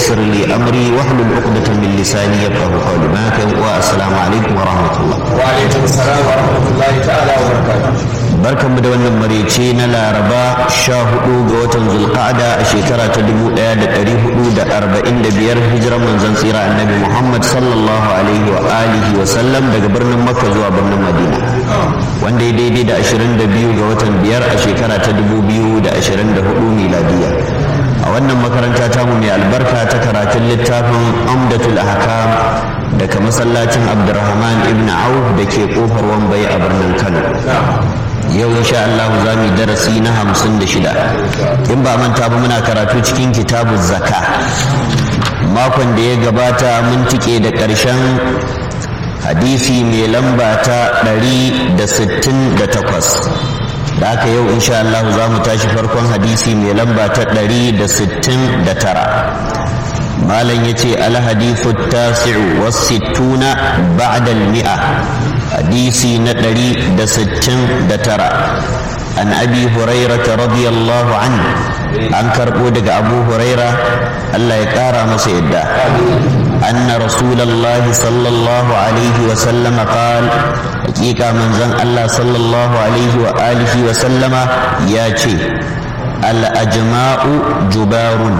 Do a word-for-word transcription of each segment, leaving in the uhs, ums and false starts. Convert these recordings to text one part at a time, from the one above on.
ويسر لي أمري واحلل عقدة من لساني يفقهوا قولي. والسلام عليكم ورحمة الله. وعليكم السلام ورحمة الله تعالى وبركاته. barkan mu da wannan marice na laraba sha hudu ga watan zulqa'ada a shekara ta dubu daya da dari hudu da arba'in da biyar hijiran manzon tsira annabi muhammad sallallahu alaihi wa alihi wa sallam daga birnin makka zuwa birnin madina, wanda ya daidai da ashirin da biyu ga watan biyar a shekara ta dubu biyu da ashirin da hudu miladiya. A wannan makaranta tamu mai albarka ta karatun littafin umdatul ahkam daga masallacin abdurrahman ibn auf da ke kofar wambai a birnin kano. Yau insha Allah za mu yi darasi na hamsin da shida. In ba manta ba muna karatu cikin kitabun zaka. Makon da ya gabata mun tike da ƙarshen hadisi mai lamba ta ɗari da sittin da takwas. Da haka yau insha Allah za mu tashi farkon hadisi mai lamba ta ɗari da sittin da tara. malam yace al hadithu tasi'u was sittuna ba'da al mi'a, hadisi na ɗari da sittin da tara. An abi hurairah radiyallahu anhu, an karbo daga abu huraira Allah ya kara masa yadda, anna rasulullahi sallallahu alaihi wa sallama qala, hakika manzon Allah sallallahu alaihi wa alihi wa sallama ya ce, al ajma'u jubarun,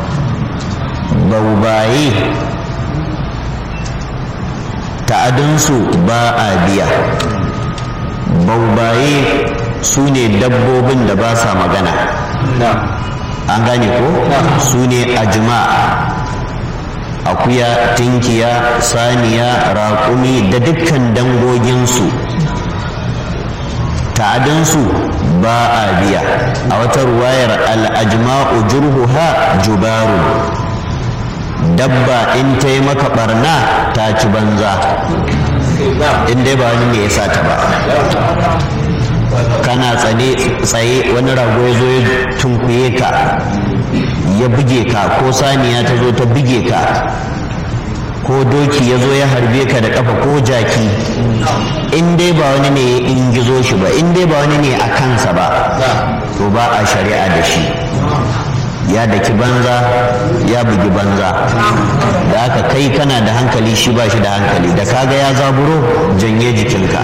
baubaye ta'adinsu ba a biya. Baubaye su ne dabbobin da ba sa magana, an gane ko? Su ne ajma, akuya, tinkiya, saniya, raƙumi da dukkan dangoginsu, ta'adinsu ba a biya. A wata ruwayar al-ajma'u jurhuha jubarun, dabba in ta yi maka barna ta ci banza, in dai ba wani ne ya sa ta ba. Kana tsane tsaye wani rago ya zo ya tunkuye ka ya buge ka, ko saniya ta zo ta buge ka, ko doki ya zo ya harbe ka da kafa, ko jaki, in dai ba wani ne ya ingizo shi ba, in dai ba wani ne a kansa ba, to ba a shari'a da shi. Ya daki banza ya bugi banza. Da haka kai kana da hankali, shi ba shi da hankali, da kaga ya zaburo janye jikinka.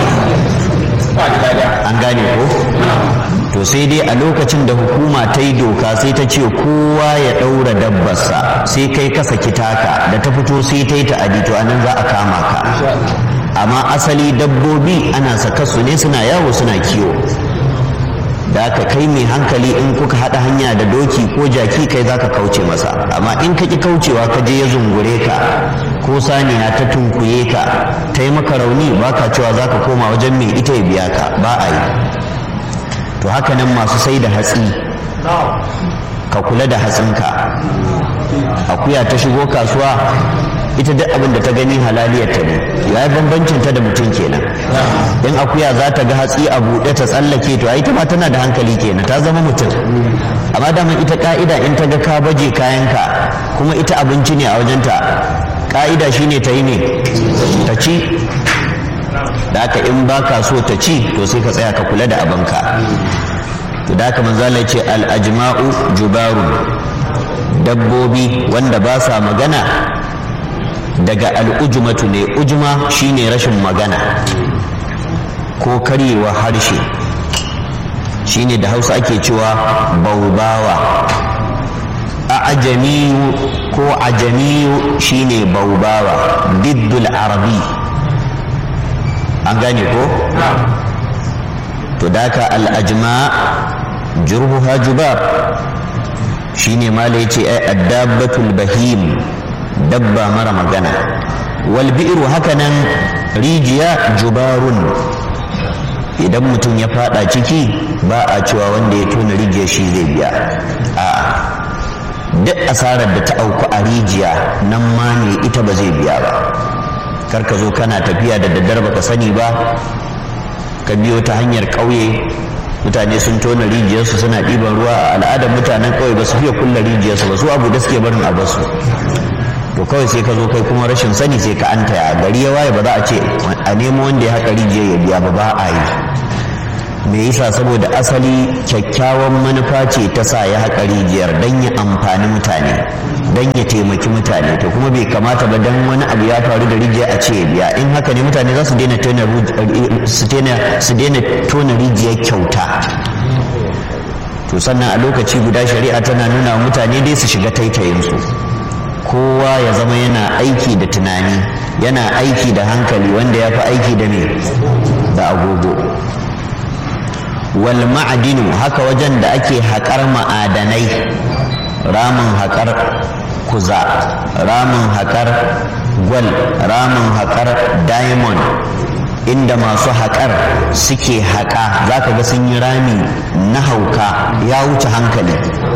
An gane ko? To sai dai a lokacin da hukuma ta yi doka sai ta ce kowa ya ɗaura dabbarsa, sai kai ka saki taka, da ta fito sai ta yi ta'adi, to anan za a kama ka. Amma asali dabbobi ana saka su ne suna yawo suna kiwo. Da aka kai mai hankali in kuka haɗa hanya da doki ko jaki kai za ka kauce masa, amma in ka ƙi kaucewa ka je ya zungure ka, ko saniya ta tunkuye ka ta yi maka rauni, ba ka cewa za ka koma wajen mai ita ya biya ka, ba a yi. To haka nan masu sai da hatsi, ka kula da hatsinka. Akuya ta shigo kasuwa, ita duk abin da ta gani halaliyar ta ne, ya yi bambancin ta da mutum kenan. In akuya za ta ga hatsi a buɗe ta tsallake, to ita ma tana da hankali kenan, ta zama mutum. Amma daman ita ka'ida in ta ga ka baje kayanka kuma ita abinci ne a wajenta, ka'ida shine ta yi ne ta ci. Da haka in ba ka so ta ci, to sai ka tsaya ka kula da abinka. To da haka manzala ce al ajma'u jubarun, dabbobi wanda ba sa magana daga al'ujumatu ne. Ujuma shine rashin magana ko karyewa harshe, shine da hausa ake cewa baubawa. A'jamiyu ko ajamiyu shine baubawa, diddul arabi. An gane ko? To daka al'ajma jurhuha jubar, shine ma la yace ai addabatul bahim, dabba mara magana. Wal bi'ru hakanan rijiya jubarun, idan mutum ya fada ciki ba a cewa wanda ya tona rijiya shi zai biya. A'a, duk asarar da ta auku a rijiya nan ma ne ita ba zai biya ba. Kar ka zo kana tafiya da daddare baka sani ba, ka biyo ta hanyar ƙauye, mutane sun tona rijiyarsu suna ɗiban ruwa. A al'adar mutanen ƙauye ba su fiye kulla rijiyarsu ba, su abu da suke barin a basu. To kawai sai ka zo kai kuma rashin sani sai ka anta ya gari ya waye, ba za a ce a nemo wanda ya haƙa rijiyar ya biya ba, ba a yi. me yasa saboda asali kyakkyawan manufa ce ta sa ya haƙa rijiyar don ya amfani mutane don ya taimaki mutane to kuma bai kamata ba don wani abu ya faru da rijiya a ce biya in haka ne mutane za su daina tona su daina tona rijiyar kyauta to sannan a lokaci guda shari'a tana nuna wa mutane dai su shiga taitayinsu kowa ya zama yana aiki da tunani yana aiki da hankali wanda ya fi aiki da me da agogo wal ma'adinu haka wajen da ake haƙar ma'adanai ramin haƙar kuza ramin haƙar gwal ramin haƙar diamond inda masu haƙar suke haƙa za ka ga sun yi rami na hauka ya wuce hankali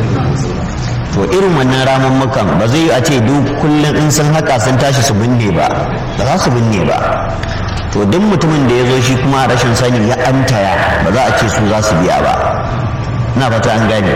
to irin wannan ramammukan ba zai yi a ce duk kullum in sun haƙa sun tashi su binne ba ba za su binne ba to duk mutumin da ya zo shi kuma a rashin sani ya antaya ba za a ce su za su biya ba na fata an gane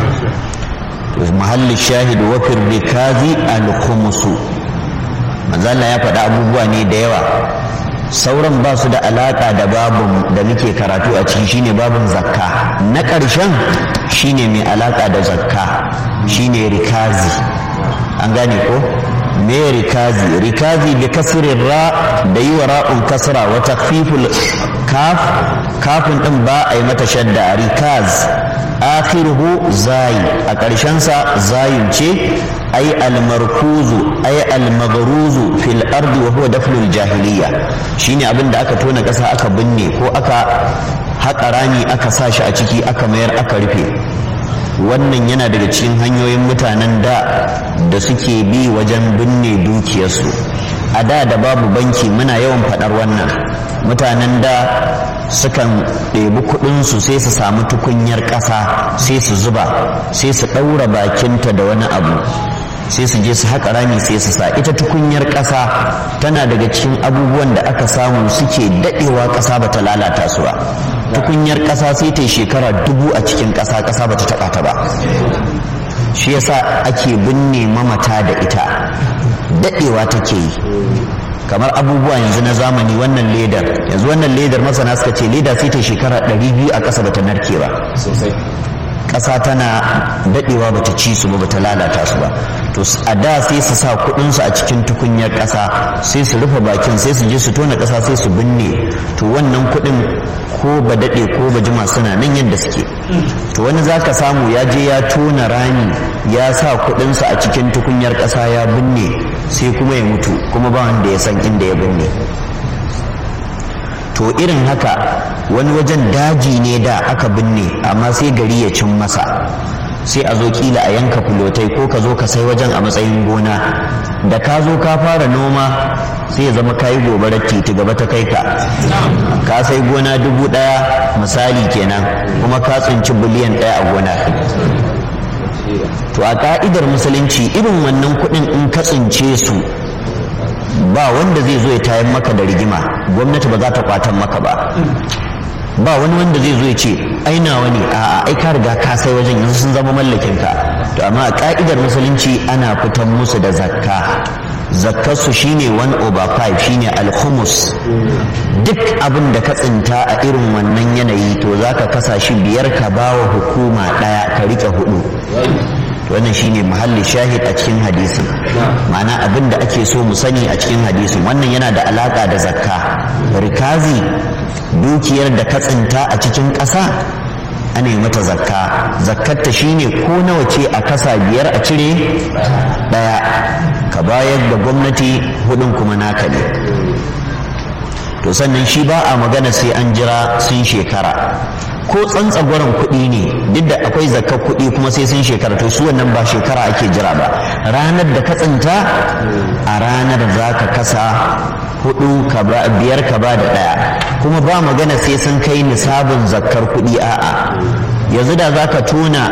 to mahallin shahidu wa firrikazi al-khumsu manzala ya faɗa abubuwa ne da yawa sauran ba su da alaƙa da babun da muke karatu a ciki shine babun zakka na ƙarshen shine mai alaƙa da zakka shine rikazi an gane ko me rikazi rikazi bi kasrin ra da yi wa ra'un kasra wa takfiful kaf kafin din ba a yi mata shadda rikaz akhiruhu zai a ƙarshen sa zayun ce ay al-markuzu ay al-maghruzu fil ardi wa huwa dafnul jahiliya shine abin da aka tona ƙasa aka binne ko aka haƙa rami aka sa shi a ciki aka mayar aka rufe wannan yana daga cikin hanyoyin mutanen da da suke bi wajen binne dukiyarsu a da da babu banki muna yawan faɗar wannan mutanen da sukan ɗebi kuɗinsu sai su samu tukunyar ƙasa sai su zuba sai su ɗaura bakinta da wani abu sai su je su haƙa rami sai su sa ita tukunyar ƙasa tana daga cikin abubuwan da aka samu suke daɗewa ƙasa ba ta lalata su ba tukunyar ƙasa sai ta yi shekara dubu a cikin ƙasa ƙasa ba ta taɓa ta ba shi yasa ake binne mamata da ita daɗewa take yi kamar abubuwa yanzu na zamani wannan ledar yanzu wannan ledar masana suka ce leda sai ta shekara ɗari biyu a ƙasa ba ta narke ba ƙasa tana daɗewa ba ta ci su ba ba ta lalata su ba to a da sai su sa kuɗinsu a cikin tukunyar ƙasa sai su rufe bakin sai su je su tona ƙasa sai su binne to wannan kuɗin ko ba daɗe ko ba jima suna nan yadda suke to wani za ka samu ya je ya tona rami ya sa kuɗinsa a cikin tukunyar ƙasa ya binne sai kuma ya mutu kuma ba wanda ya san inda ya binne to irin haka wani wajen daji ne da aka binne amma sai gari ya cin masa sai a zo kila a yanka fulotai ko ka zo ka sai wajen a matsayin gona da ka zo ka fara noma sai ya zama kayi gobarar titi gaba ta kai ka ka sai gona dubu ɗaya misali kenan kuma ka tsinci biliyan ɗaya a gona to a ka'idar musulunci irin wannan kuɗin in ka tsince su ba wanda zai zo ya tayar maka da rigima gwamnati ba za ta kwatan maka ba ba wani wanda zai zo ya ce ai nawa ne a ai ka riga ka sai wajen yanzu sun zama mallakin ka to amma a ka'idar musulunci ana fitan musu da zakka zakkar su shine one over five shine al-khumus duk abin da ka tsinta a irin wannan yanayi to zaka kasa shi biyar ka bawa hukuma daya ka rike hudu wannan shine muhalli shahid a cikin hadisin ma'ana abin da ake so mu sani a cikin hadisin wannan yana da alaka da zakka rikazi dukiyar da ka tsinta a cikin ƙasa ana yi mata zakka zakkarta shine ko nawa ce a kasa biyar a cire ɗaya ka bayar da gwamnati hudun kuma naka ne to sannan shi ba a magana sai an jira sun shekara ko tsantsagwaron kuɗi ne duk da akwai zakar kuɗi kuma sai sun shekara to su wannan ba shekara ake jira ba ranar da ka tsinta a ranar za ka kasa hudu biyar ka ba da ɗaya kuma ba magana sai sun kai nisabin zakar kuɗi a'a yanzu da za ka tona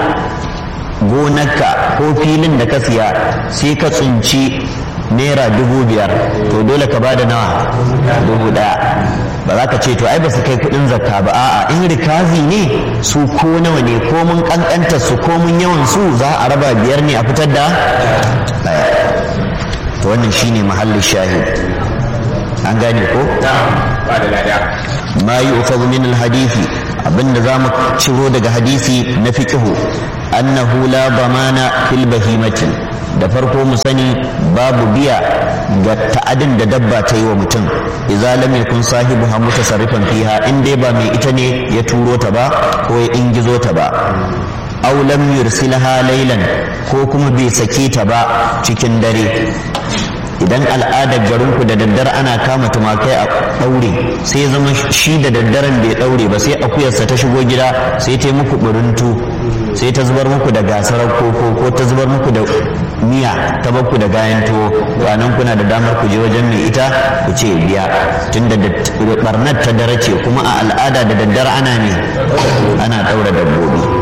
gonarka ko filin da ka siya sai ka tsinci naira dubu biyar to dole ka ba da nawa dubu ɗaya ba za ka ce to ai ba su kai kuɗin zakka ba a'a in rikazi ne su ko nawa ne ko mun kankanta su ko mun yawan su za a raba biyar ne a fitar da ɗaya to wannan shine mahallin shahid an gane ko ba da lada ma yu'khadhu min al-hadisi abinda za mu ciro daga hadisi na fiqhu annahu la damana fil bahimati, da farko mu sani babu biya ga ta'adin da dabba ta yi wa mutum idza lam yakun sahibuha mutasarrifan fiha, in dai ba mai ita ne ya turo ta ba ko ya ingizo ta ba, aw lam yursilha laylan ko kuma bai sake ta ba cikin dare. Idan al'adar garinku da daddare ana kama tumakai a ɗaure, sai zama shi da daddaren bai ɗaure ba, sai akuyarsa ta shigo gida sai ta yi muku ɓurintu, sai ta zubar muku da gasarar koko ko ta zubar muku da miya ta bakku da gayan tuwo, nan kuna da damar ku je wajen mai ita ku ce biya, tunda da barnar ta dare ce, kuma a al'ada da daddare ana ne ana ɗaura dabbobi.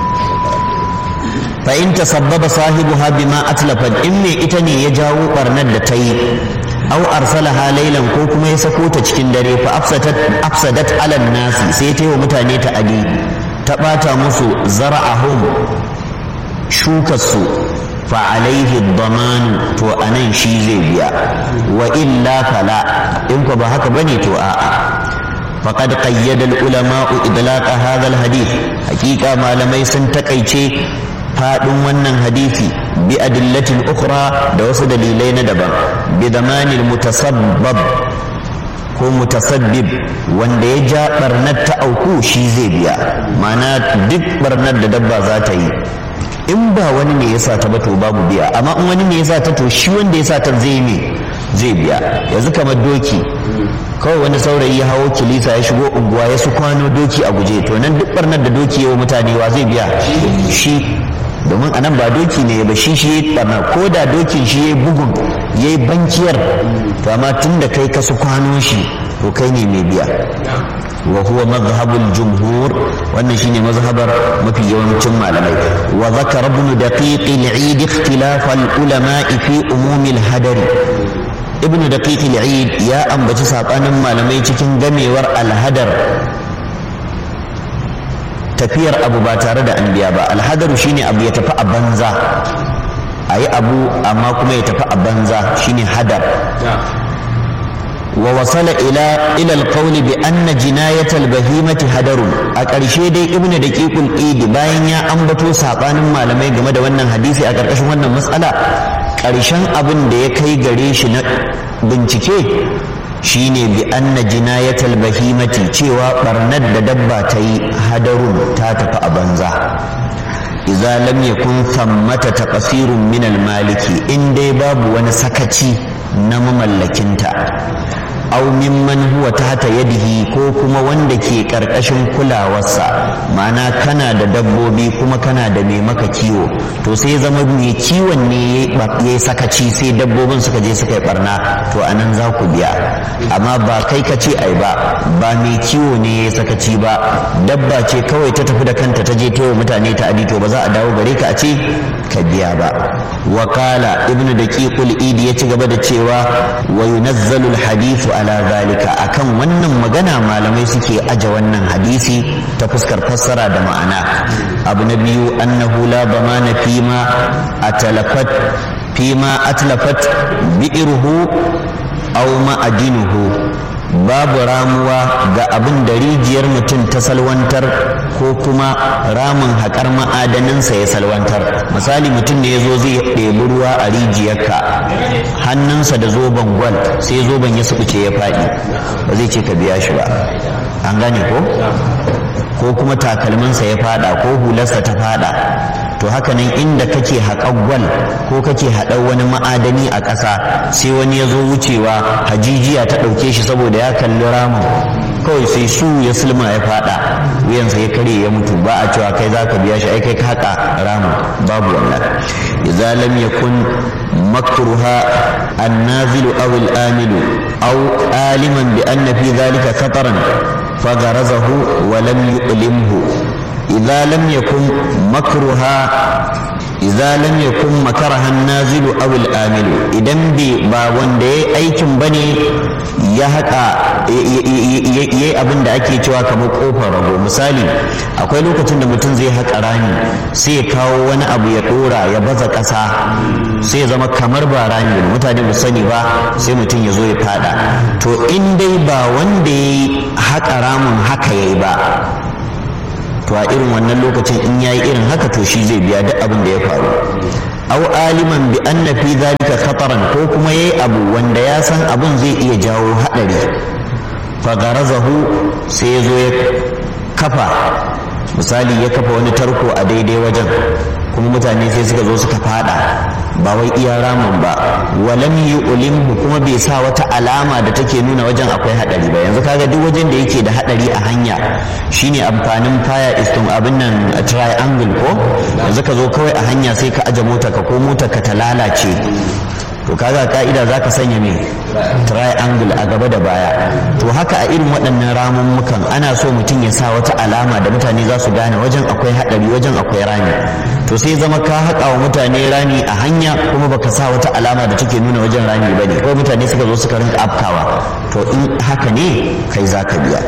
fa in tasabbaba sahibuha bima atlafat, in me ita ne ya jawo barnar da ta yi, aw arsalaha laylan ko kuma ya sako ta cikin dare, fa afsadat afsadat ala nasi, sai ta yi wa mutane ta adi, ta bata musu zara'ahum shukarsu, fa alaihi damanu, to anan shi zai biya, wa illa fala, in ko ba haka bane to a'a. فقد قيد العلماء إطلاق هذا الحديث، حقيقة ما لم يسن تقيتي faɗin wannan hadisi bi adillatin ukhra, da wasu dalilai na daban, bi zamanil mutasabbab ko mutasabbib, wanda ya ja barnar ta auku shi zai biya, ma'ana duk barnar da dabba za ta yi in ba wani ne ya sa ta ba to babu biya, amma in wani ne ya sa ta to shi wanda ya sa ta zai ne zai biya. Yanzu kamar doki, kawai wani saurayi ya hawo kilisa ya shigo unguwa ya su kwano doki a guje, to nan duk barnar da doki ya wa mutane wa zai biya? Shi, domin a nan ba doki ne ba, shi shi ya barna, ko da dokin shi ya bugun ya yi bankiyar, to amma tun da kai ka su kwano shi to kai ne mai biya. wa huwa mazhabul jumhur, wannan shine mazhabar mafi yawancin malamai. wa zakara ibn daqiq al-eid ikhtilaf al-ulama fi umum al-hadar, ibn daqiq al-eid ya ambaci sabanin malamai cikin gamewar al-hadar, tafiyar abu ba tare da an biya ba. Alhadaru shine abu ya tafi a banza, a yi abu amma kuma ya tafi a banza, shine hadar. wa wasala ila ila alqawli bi anna jinayatal bahimati hadarun, a ƙarshe dai ibnu daqiqul idi bayan ya ambato sabanin malamai game da wannan hadisi a ƙarƙashin wannan matsala, ƙarshen abin da ya kai gare shi na bincike shine bi anna jinayatal bahimati, cewa barnar da dabba ta yi hadarun, ta tafi a banza. idza lam yakun thammata taqsirun min al-maliki, in dai babu wani sakaci na mamallakinta, aw mimman huwa tahta yadihi, ko kuma wanda ke karkashin kulawarsa, ma'ana kana da dabbobi kuma kana da mai maka kiwo, to sai zama mai kiwon ne ya yi sakaci sai dabbobin suka je suka yi barna, to anan za ku biya. amma ba kai ka ce ai ba, ba mai kiwo ne ya yi sakaci ba, dabba ce kawai ta tafi da kanta ta je ta yi mutane ta adi, to ba za a dawo gare ka a ce ka biya ba. wakala ibnu daqiqul idi ya ci gaba da cewa wa yunazzalu al-hadithu ala zalika, akan wannan magana malamai suke aje wannan hadisi ta fuskar fassara da ma'ana. abu na biyu, annahu la damana fima atalafat fima atlafat bi'ruhu aw ma'adinuhu, babu ramuwa ga abin da rijiyar mutum ta salwantar ko kuma ramin haƙar ma'adaninsa ya salwantar. Misali, mutum ne ya zo zai ɗebi ruwa a rijiyarka, hannunsa da zoben gwal sai zoben ya suɓuce ya faɗi, ba zai ce ka biya shi ba, an gane ko? ko kuma takalminsa ya faɗa ko hularsa ta faɗa. to haka nan inda kake haƙar gwal ko kake haɗar wani ma'adani a ƙasa, sai wani ya zo wucewa hajijiya ta ɗauke shi saboda ya kalli ramin, kawai sai su ya sulma ya faɗa, wuyansa ya kare ya mutu, ba a cewa kai za ka biya shi, ai kai ka haƙa ramin, babu wannan. idza lam yakun makruha an-nazilu aw al-amilu aw aliman bi anna fi dhalika khataran fagharazahu wa lam yu'limhu. idza lam yakun makruha idza lam yakun makaraha an-nazilu aw al-amilu, idan bi ba wanda yayi aikin bane ya haka yayi abin da ake cewa kamar kofar rago. Misali, akwai lokacin da mutum zai haƙa rami sai ya kawo wani abu ya dora ya baza ƙasa, sai ya zama kamar ba rami, mutane ba sani ba, sai mutum ya zo ya fada. To in dai ba wanda yayi haƙa ramin haka yayi ba, to a irin wannan lokacin in yayi irin haka to shi zai biya duk abin da ya faru. Au aliman bi anna fi zalika khataran, ko kuma yayi abu wanda ya san abun zai iya jawo hadari, fa garazahu sai ya zo ya kafa, misali ya kafa wani tarko a daidai wajen, kuma mutane sai suka zo suka fada, ba wai iya ramin ba, walam yu'limhu, kuma bai sa wata alama da take nuna wajen akwai hadari ba. Yanzu kaga duk wajen da yake da hadari a hanya shine amfanin fire istum abin nan triangle ko, yanzu ka zo kawai a hanya sai ka aje mota ka ko mota ka ta lalace, to kaga ka'ida zaka sanya me triangle a gaba da baya. To haka a irin waɗannan ramummukan ana so mutum ya sa wata alama da mutane za su gane wajen akwai haɗari, wajen akwai rami. To sai zama ka haƙa wa mutane rami a hanya kuma baka sa wata alama da take nuna wajen rami ba ne, kawai mutane suka zo suka rinka afkawa, to in haka ne kai za ka biya.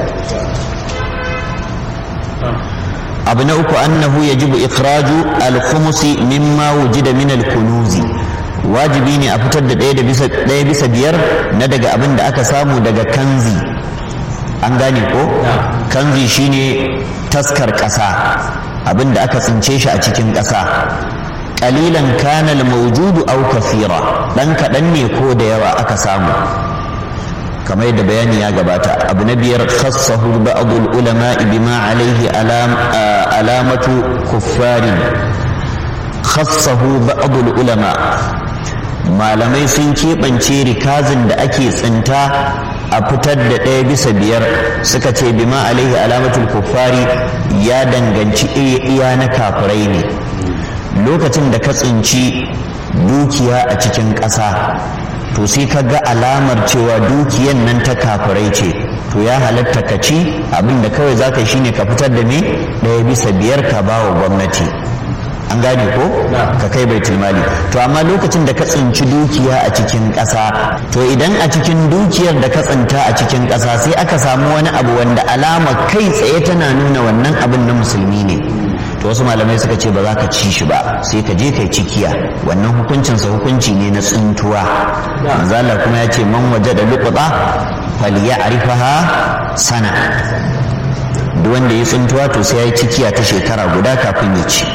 abu na uku annahu yajibu ikhraju al-khumusi mimma wujida min al-kunuzi, wajibi ne a fitar da ɗaya bisa ɗaya bisa biyar na daga abin da aka samu daga kanzi. An gane ko? Kanzi shine taskar ƙasa, abin da aka tsince shi a cikin ƙasa. Qalilan kana al-mawjudu aw kathira, dan kaɗan ne ko da yawa aka samu, kamar yadda bayani ya gabata. Abu na biyar khassahu ba'd al-ulama bima alayhi alam alamatu kuffarin. Khassahu ba'd al-ulama, malamai sun keɓance rikazin da ake tsinta a fitar da ɗaya bisa biyar, suka ce bima alaihi alamatul kuffari ya danganci iya na kafirai ne. Lokacin da ka tsinci dukiya a cikin ƙasa, to sai ka ga alamar cewa dukiyan nan ta kafirai ce, to ya halatta ka ci, abin da kawai za ka yi shine ka fitar da me ɗaya bisa biyar ka ba wa gwamnati. An gane ko? Ka kai baitul mali. To amma lokacin da ka tsinci dukiya a cikin ƙasa, to idan a cikin dukiyar da ka tsinta a cikin ƙasa sai aka samu wani abu wanda alama kai tsaye tana nuna wannan abin na musulmi ne, to wasu malamai suka ce ba za ka ci shi ba, sai ka je kai cikiya. Wannan hukuncinsa hukunci ne na tsintuwa. Manzo Allah kuma ya ce man wajada luqata falyarifaha sana, duk wanda ya tsintuwa to sai ya yi cikiya ta shekara guda kafin ya ci.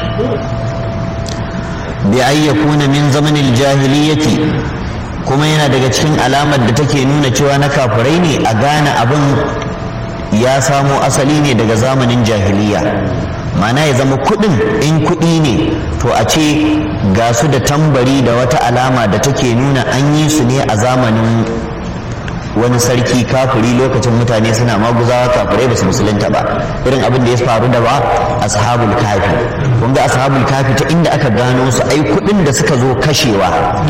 bi an yakuna min zamanin jahiliyyati, kuma yana daga cikin alamar da take nuna cewa na kafirai ne, a gane abin ya samo asali ne daga zamanin jahiliya. Mana ya zama kudin in kudi ne, to a ce ga su da tambari da wata alama da take nuna an yi su ne a zamanin wani sarki kafiri, lokacin mutane suna maguzawa kafirai ba su musulunta ba, irin abin da ya faru da ba ashabul kafi. kun ga ashabul kafi ta inda aka gano su, ai kudin da suka zo kashewa,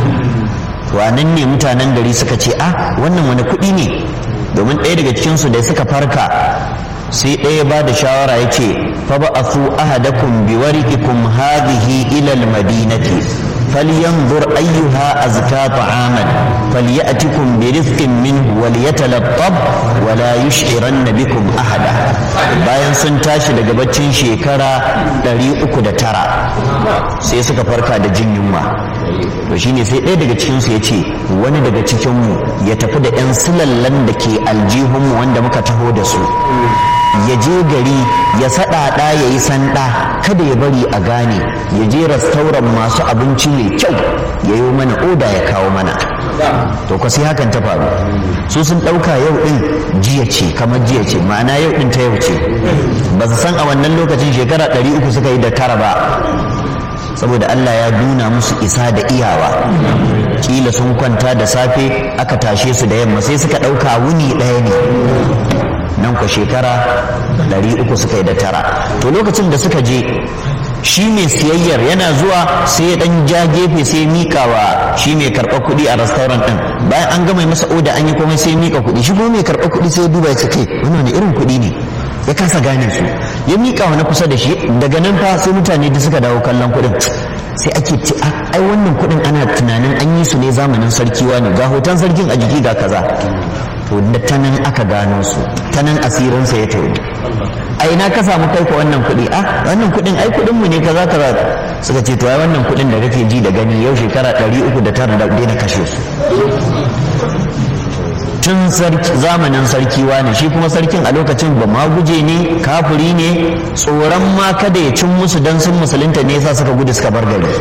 wannan ne mutanen gari suka ce a wannan wani kudi ne, domin ɗaya daga cikinsu da suka farka sai ɗaya ba da shawara ya ce fa ba'athu ahadakum biwariqikum hadhihi ila al-madinati فلينظر أيها أزكى طعاما فليأتكم برزق منه وليتلطف ولا يشعرن بكم أحدا. bayan sun tashi daga baccin shekara ɗari uku da tara sai suka farka da jin yunwa, to shine sai ɗaya daga cikinsu ya ce wani daga cikinmu ya tafi da 'yan silallan da ke aljihunmu wanda muka taho da su, ya je gari ya saɗaɗa ya yi sanda, kada ya bari a gane, ya je rastauran masu abinci mai kyau ya yi mana oda ya kawo mana. To kwa sai hakan ta faru, su sun ɗauka yau ɗin jiya ce, kamar jiya ce, ma'ana yau ɗin ta yau ce, ba su san a wannan lokacin shekara ɗari uku suka yi da tara ba, saboda Allah ya nuna musu isa da iyawa. Kila sun kwanta da safe aka tashe su da yamma, sai suka ɗauka wuni ɗaya ne, nan kwa shekara ɗari uku suka yi da tara. To lokacin da suka je, shi mai siyayyar yana zuwa sai ya dan ja gefe sai mika wa shi mai karɓar kuɗi a restaurant ɗin, bayan an gama masa oda an yi komai sai mika kuɗi, shi kuma mai karɓar kuɗi sai ya duba ya ce kai wannan irin kuɗi ne, ya kasa gane su, ya mika wa na kusa da shi. daga nan fa sai mutane da suka dawo kallon kuɗin, sai ake ce ai wannan kuɗin ana tunanin an yi su ne zamanin sarki wani, ga hoton sarkin a jiki ga kaza. To da ta nan aka gano su, ta nan asirinsa ya tauri. A ina ka samu kai ko wannan kuɗi? Ah, wannan kuɗin ai kuɗin mu ne kaza kaza. Suka ce to ai wannan kuɗin da kake ji da gani yau shekara ɗari uku da tara da daina kashe su. tun zamanin sarki wane, shi kuma sarkin a lokacin ba ma guje ne, kafiri ne, tsoron ma kada ya cin musu dan sun musulunta ne yasa suka gudu suka bar gari.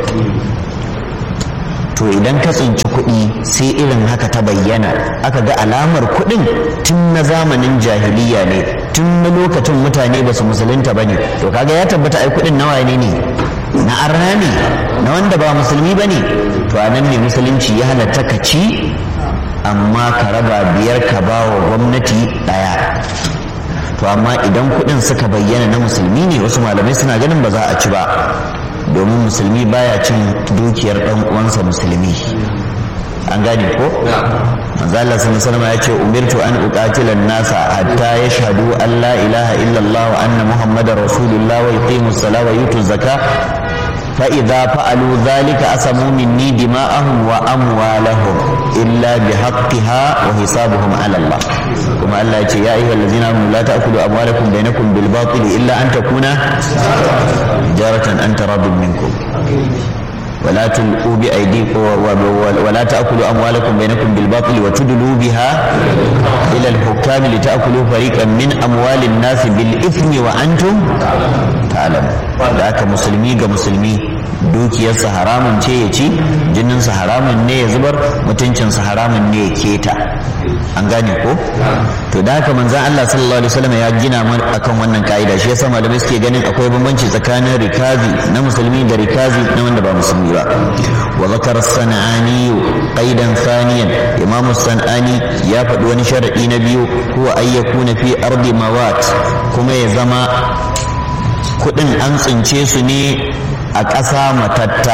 To idan ka tsinci kuɗi sai irin haka ta bayyana, aka ga alamar kuɗin tun na zamanin jahiliya ne, tun na lokacin mutane ba su musulunta ba ne, to kaga ya tabbata ai kuɗin nawa ne ne na arna ne, na wanda ba musulmi ba ne. To a nan ne musulunci ya halatta ka ci, amma ka raba biyar ka ba wa gwamnati ɗaya. To amma idan kuɗin suka bayyana na musulmi ne, wasu malamai suna ganin ba za a ci ba, domin musulmi baya cin dukiyar dan uwansa musulmi. An gane ko? manzo Allah sallallahu alaihi ya ce umirtu an uqatila an-nasa hatta yashhadu an la ilaha illallah wa anna muhammadar rasulullah wa yuqimus salata wa yutuz zakata fa idza fa'alu dhalika asamu minni dima'ahum wa amwalahum illa bihaqqiha wa hisabuhum 'ala Allah. kuma Allah ya ce ya ayyuhal ladzina amanu la ta'kulu amwalakum bainakum bil batil illa an takuna jaratan an taradun minkum ولا تلقوا بأيديكم ولا تأكلوا أموالكم بينكم بالباطل وتدلوا بها إلى الحكام لتأكلوا فريقا من أموال الناس بالإثم وأنتم تعلمون. ذاك مسلمي كمسلمي dukiyarsa haramun ce ya ci, jininsa haramun ne ya zubar, mutuncinsa haramun ne ya keta. An gane ko? To da haka manzan Allah sallallahu alaihi wasallam ya gina mana akan wannan ka'ida, shi yasa malamai suke ganin akwai bambanci tsakanin rikazi na musulmi da rikazi na wanda ba musulmi ba. Wa zakar sana'ani qaidan thaniyan, imam sanani ya faɗi wani sharadi na biyu, huwa ayyakuna fi ardi mawat, kuma ya zama kuɗin an tsince su ne a ƙasa matatta.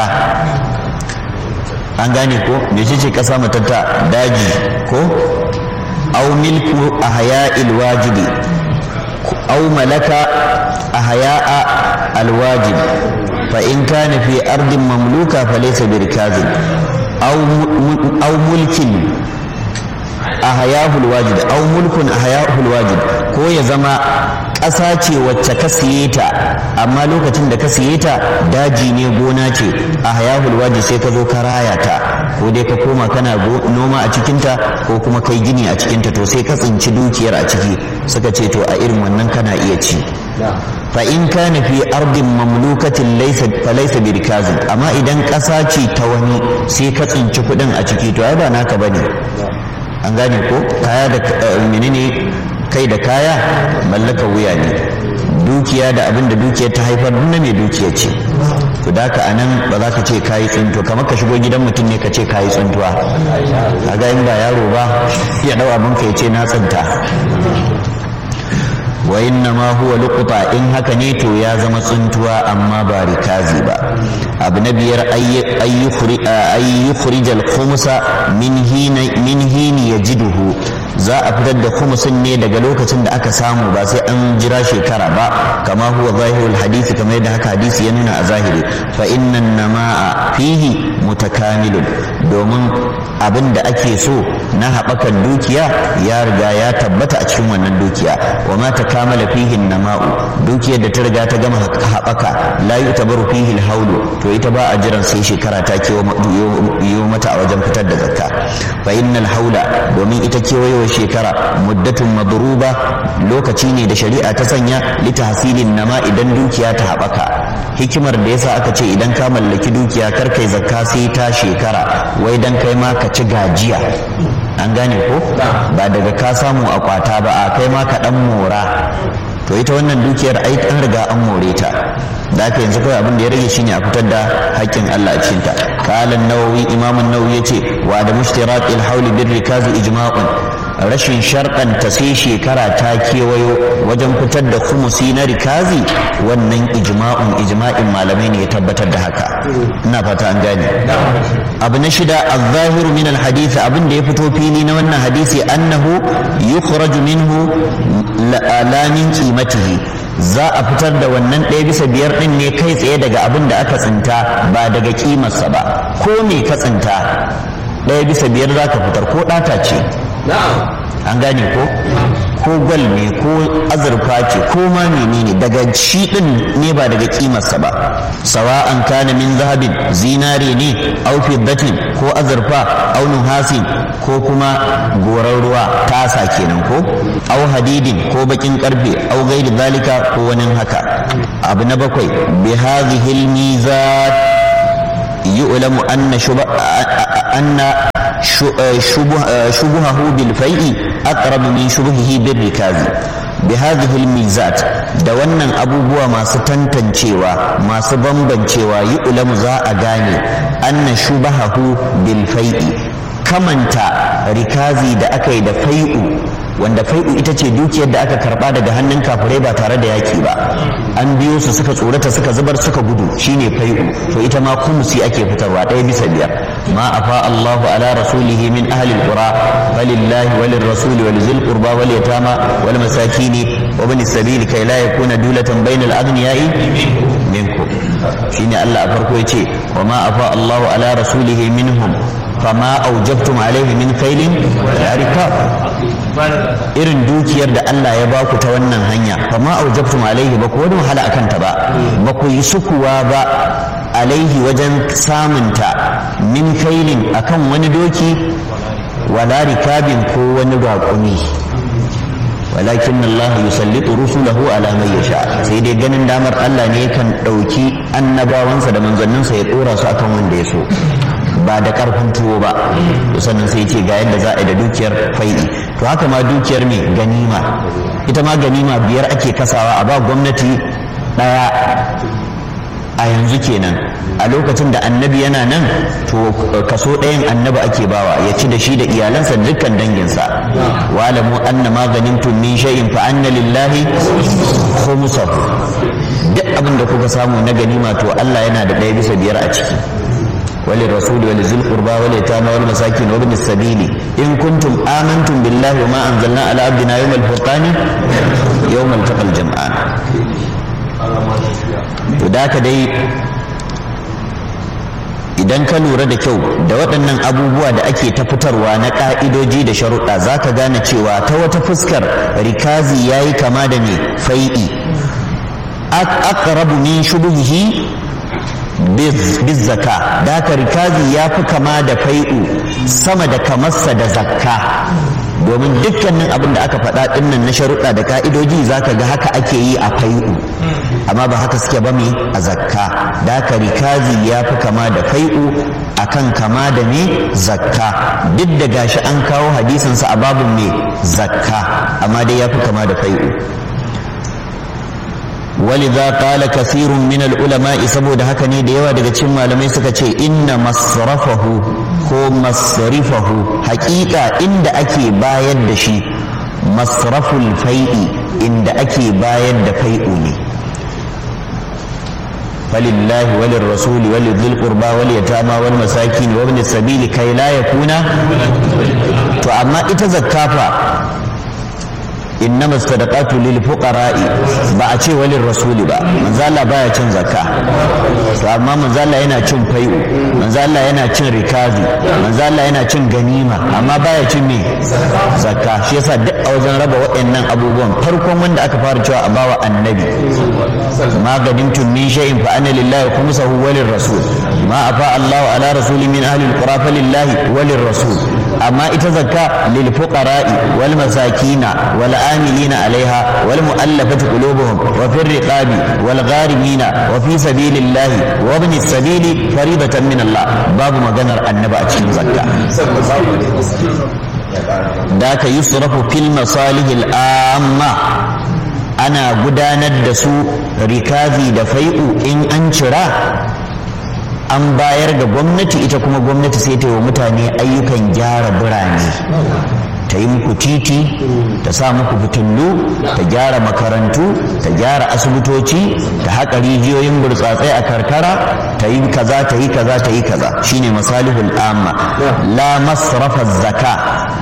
An gane ko mece ce ƙasa matatta? Daji ko au milku ahya'il wajibi au malaka ahya'a alwajib fa in kana fi ardin mamluka fa laysa birkazin au au mulkin ahya'ul wajib au mulkun ahya'ul wajib, ko ya zama ƙasa ce wacce ka siye ta, amma lokacin da ka siye ta daji ne, gona ce, a hayahul waji sai ka zo ka raya ta, ko dai ka koma kana noma a cikinta ko kuma kai gini a cikinta, to sai ka tsinci dukiyar a ciki. Suka ce to a irin wannan kana iya ci. fa in kana fi ardin mamlukatin laysa fa laysa birkazin, amma idan ƙasa ce ta wani sai ka tsinci kuɗin a ciki, to ai ba naka bane. An gane ko? Kaya da menene, kai da kaya mallaka wuya ne, dukiya da abin da dukiyar ta haifar na mai dukiya ce. To da ka anan ba za ka ce kayi tsinto, kamar ka shigo gidan mutum ne ka ce kayi tsintuwa, kaga in ba yaro ba ya dau abin ka ya ce na tsinta. wa inna ma huwa luqta, in haka ne to ya zama tsuntuwa amma ba rikazi ba. Abu na biyar ayyukhrij al-khumsa min hina min hini yajiduhu, za a fitar da khumsin ne daga lokacin da aka samu, ba sai an jira shekara ba, kama huwa zahirul hadisi, kamar yadda haka hadisi ya nuna a zahiri. Fa inna namaa fihi mutakamilun, domin abin da ake so na haɓakan dukiya ya riga ya tabbata a cikin wannan dukiya. wa ma takamala fihi nama'u, dukiyar da ta riga ta gama haɓaka, la yutabaru fihi alhawlu, to ita ba a jiran sai shekara ta kewa mata a wajen fitar da zakka. fa innal haula, domin ita kewayewa shekara, muddatun madruba, lokaci ne da shari'a ta sanya litahsilin nama, idan dukiya ta haɓaka. Hikimar da yasa aka ce idan ka mallaki dukiya kar kai zakka sai ta shekara, wai dan kai ma ka ci gajiya. An gane ko? Ba daga ka samu a kwata ba, a kai ma ka dan mora. To ita wannan dukiyar ai an riga an more ta, da haka yanzu kawai abin da ya rage shine a fitar da haƙƙin Allah a cikin ta. Qala an-Nawawi, Imam an-Nawawi yace wa da mushtirat al-hawl bir rikaz ijma'un, rashin sharɗanta sai shekara ta kewayo wajen fitar da khumusi na rikazi, wannan ijma'un ijma'in malamai ne ya tabbatar da haka. Ina fata an gane. Abu na shida, az-zahiru min al-hadith, abin da ya fito fili na wannan hadisi, annahu yukhraju minhu la min qimatihi, za a fitar da wannan ɗaya bisa biyar ɗin ne kai tsaye daga abin da aka tsinta, ba daga kimarsa ba. Ko me ka tsinta ɗaya bisa biyar za ka fitar, ko ɗata ce. An gane ko? ko gwal ne ko azurfa ce ko ma menene daga shi din ne ba daga kimarsa ba. Sawa'an kana min zahabin zinare ne au fiddatin ko azurfa au nuhasin ko kuma goran ruwa tasa kenan ko au hadidin ko bakin karfe au gairi zalika ko wani haka. Abu na bakwai bi hadhihi al-mizat yu'lamu anna shubha anna shubuhahu bil fai'i aqrab min shubuhihi bil rikazi. Bi hadhihi al-mizat, da wannan abubuwa masu tantancewa masu bambancewa yu'lamu za a gane anna shubahahu bil fai'i, kamanta rikazi da aka yi da fai'u, wanda fai'u ita ce dukiyar da aka karba daga hannun kafirai ba tare da yaki ba, an biyo su suka tsorata suka zubar suka gudu, shine fai'u. To ita ma kumusi ake fitarwa ɗaya bisa biyar. ma afa Allahu ala rasulihi min ahli alqura falillahi walir rasuli walizil qurba wal yatama wal masakini wa ibn sabil kai la yakuna dulatan bainal aghniyai minkum. shine Allah a farko yace wa ma afa Allahu ala rasulihi minhum fama aujabtum alaihi min kailin wala rikab. Irin dukiyar da Allah ya baku ta wannan hanya fama aujabtum alaihi, ba ku wani wahala akan ta ba, ba ku yi sukuwa ba alaihi wajen samunta min kailin akan wani doki wala rikabin ko wani raƙumi. walakin Allah yusallitu rusulahu ala man yasha, sai dai ganin damar Allah ne kan ɗauki annabawansa da manzanninsa ya ɗora su akan wanda ya so, ba da karfin tuwo ba. sannan sai ce ga yadda za a yi da dukiyar fai'i. To haka ma dukiyar mai ganima, ita ma ganima biyar ake kasawa a ba gwamnati ɗaya a yanzu kenan. A lokacin da annabi yana nan to kaso ɗayan annabi ake bawa ya ci da shi da iyalansa dukkan danginsa. wa'lamu anna ma ghanimtum min shay'in fa anna lillahi khumsahu. duk abin da kuka samu na ganima to Allah yana da ɗaya bisa biyar a ciki. وللرسول ولذي القربى واليتامى والمساكين وابن السبيل إن كنتم آمنتم بالله وما أنزلنا على عبدنا يوم الفرقان يوم التقى الجمعان. وذاك دai idan ka lura da kyau da waɗannan abubuwa da ake ta fitarwa na ƙa'idoji da sharuɗa, za ka gane cewa ta wata fuskar rikazi ya yi kama da mai fai'i. aqrabu min shubuhihi biz zaka, da haka rikazi ya fi kama da fai'u sama da kamarsa da zakka, domin dukkanin abin da aka faɗa ɗinnan na sharuɗa da ka'idoji za ka ga haka ake yi a fai'u, amma ba haka suke ba mai a zakka. da haka rikazi ya fi kama da fai'u akan kama da mai zakka, duk da gashi an kawo hadisinsa a babin mai zakka, amma dai ya fi kama da fai'u. ولذا قال كثير من العلماء saboda haka ne da yawa daga cikin malamai suka ce inna masrafahu ko masrifahu, haƙiƙa inda ake bayar da shi masraful fai'i, inda ake bayar da fai'u ne. falillahi walir rasuli walidhil qurba wal yatama wal masakin wa ibn sabili kai la yakuna. to amma ita zakafa innama sadaqatu lil fuqara'i, ba a ce walin rasuli ba. manzo Allah baya cin zakka, to amma manzo Allah yana cin fai'u, manzo Allah yana cin rikazi, manzo Allah yana cin ganima, amma baya cin me zakka. shi yasa duk a wajen raba waɗannan abubuwan farkon wanda aka fara cewa a bawa annabi, ma gadimtum min shay'in fa anna lillahi khumsahu walir rasul ma afa Allahu ala rasuli min ahli alqura fa lillahi walir rasul. amma ita zakka lil fuqara'i wal masakina wal العاملين عليها والمؤلفة قلوبهم وفي الرقاب والغارمين وفي سبيل الله وابن السبيل فريضة من الله. باب مغنر النبأ cikin zakka. ذاك يصرف في المصالح العامة, ana gudanar da su rikazi da fai'u in an cira an bayar ga gwamnati, ita kuma gwamnati sai ta yi wa mutane ayyukan gyara birane, ta yi muku titi, ta sa muku fitullu, ta gyara makarantu, ta gyara asibitoci, ta haƙa rijiyoyin burtsatsai a karkara, ta yi kaza ta yi kaza ta yi kaza. shine masalihul amma. la masrafa zaka,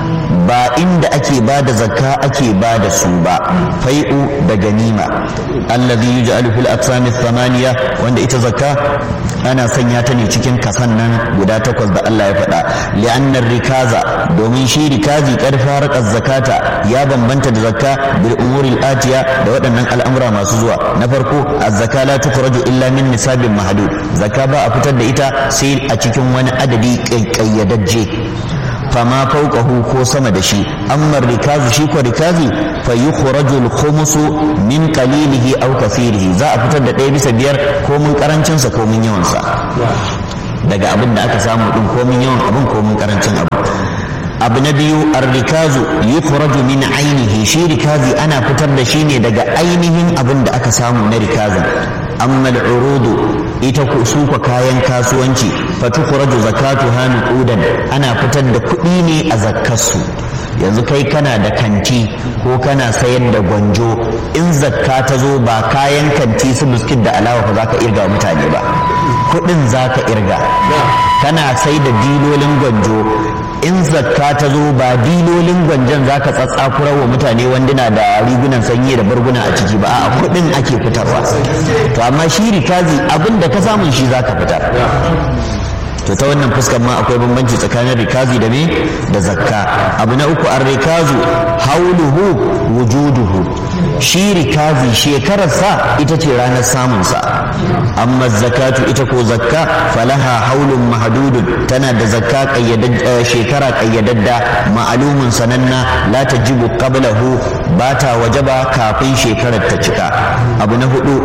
ba inda ake ba da zakka ake ba da su ba. Fai'u da ganima allazi yuj'alu fil aqsami thamaniya, wanda ita zakka ana sanya ta ne cikin kasan nan guda takwas da Allah ya faɗa. li'anna rikaza, domin shi rikazi qad farqa zakata, ya bambanta da zakka bil umuri al-atiya, da waɗannan al'amura masu zuwa. Na farko, az-zaka la tukhraju illa min nisabin mahdud, zakka ba a fitar da ita sai a cikin wani adadi kayyadajje, fama fauqahu ko sama da shi. amma rikazu, shi ko rikazi fa yukhraju al-khumsu min qalilihi aw kathirihi, za a fitar da ɗaya bisa biyar ko mun karancin sa ko mun yawan sa, daga abin da aka samu din ko mun yawan abin ko mun karancin abu. abu na biyu, ar-rikazu yukhraju min ainihi, shi rikazi ana fitar da shi ne daga ainihin abin da aka samu na rikazin. amma al-urudu, ita su ka kayan kasuwanci, fa tukhraju zakatuha nuqudan, ana fitar da kuɗi ne a zakkarsu. yanzu kai kana da kanti ko kana sayar da gwanjo, in zakka ta zo ba kayan kanti su biskit da alawa fa zaka irga mutane ba, kuɗin zaka irga. kana sai da dilolin gwanjo, in zakka ta zo ba dilolin gwanjon za ka tsatsakura wa mutane wanduna da rigunan sanyi da barguna a ciki ba, a kudin ake fitarwa. to amma shi rikazi abin da ka samun shi za ka fitar. to ta wannan fuskar ma akwai bambanci tsakanin rikazi da me da zakka. abu na uku, an rikazu hauluhu wujuduhu, shi rikazi shekararsa ita ce ranar samunsa. amma zakatu, ita ko zakka falaha haulun mahdudun, tana da zakka shekara kayyadadda, ma'alumin sananna, la tajibu qablahu, ba ta wajaba kafin shekarar ta cika. abu na hudu,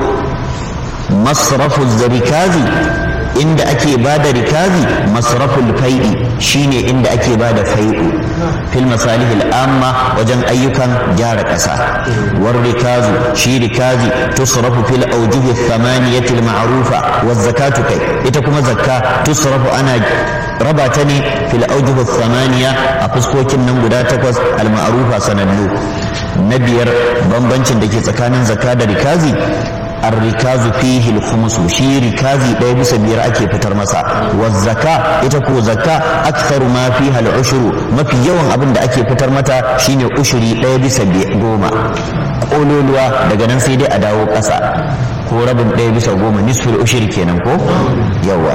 masrafu rikazi, inda ake ba da rikazi, masraful fai'i, shine inda ake ba da fai'u fil masalihil amma, wajen ayyukan gyara ƙasa. war rikazu, shi rikazi tusrafu fil awjuhi thamaniyati al ma'rufa wa zakatu kai, ita kuma zakka tusrafu ana raba ta ne fil awjuhi thamaniya, a fuskokin nan guda takwas al ma'rufa sanannu. na biyar, bambancin da ke tsakanin zakka da rikazi, الركاز فيه الخمس, shi rikazi ɗaya bisa biyar ake fitar masa. wazzaka, ita ko zakka aktharu ma fiha al-ushru, mafi yawan abin da ake fitar mata shine ushuri ɗaya bisa goma. ƙololuwa daga nan sai dai a dawo ƙasa, ko rabin ɗaya bisa goma, nisful ushri kenan ko yawa.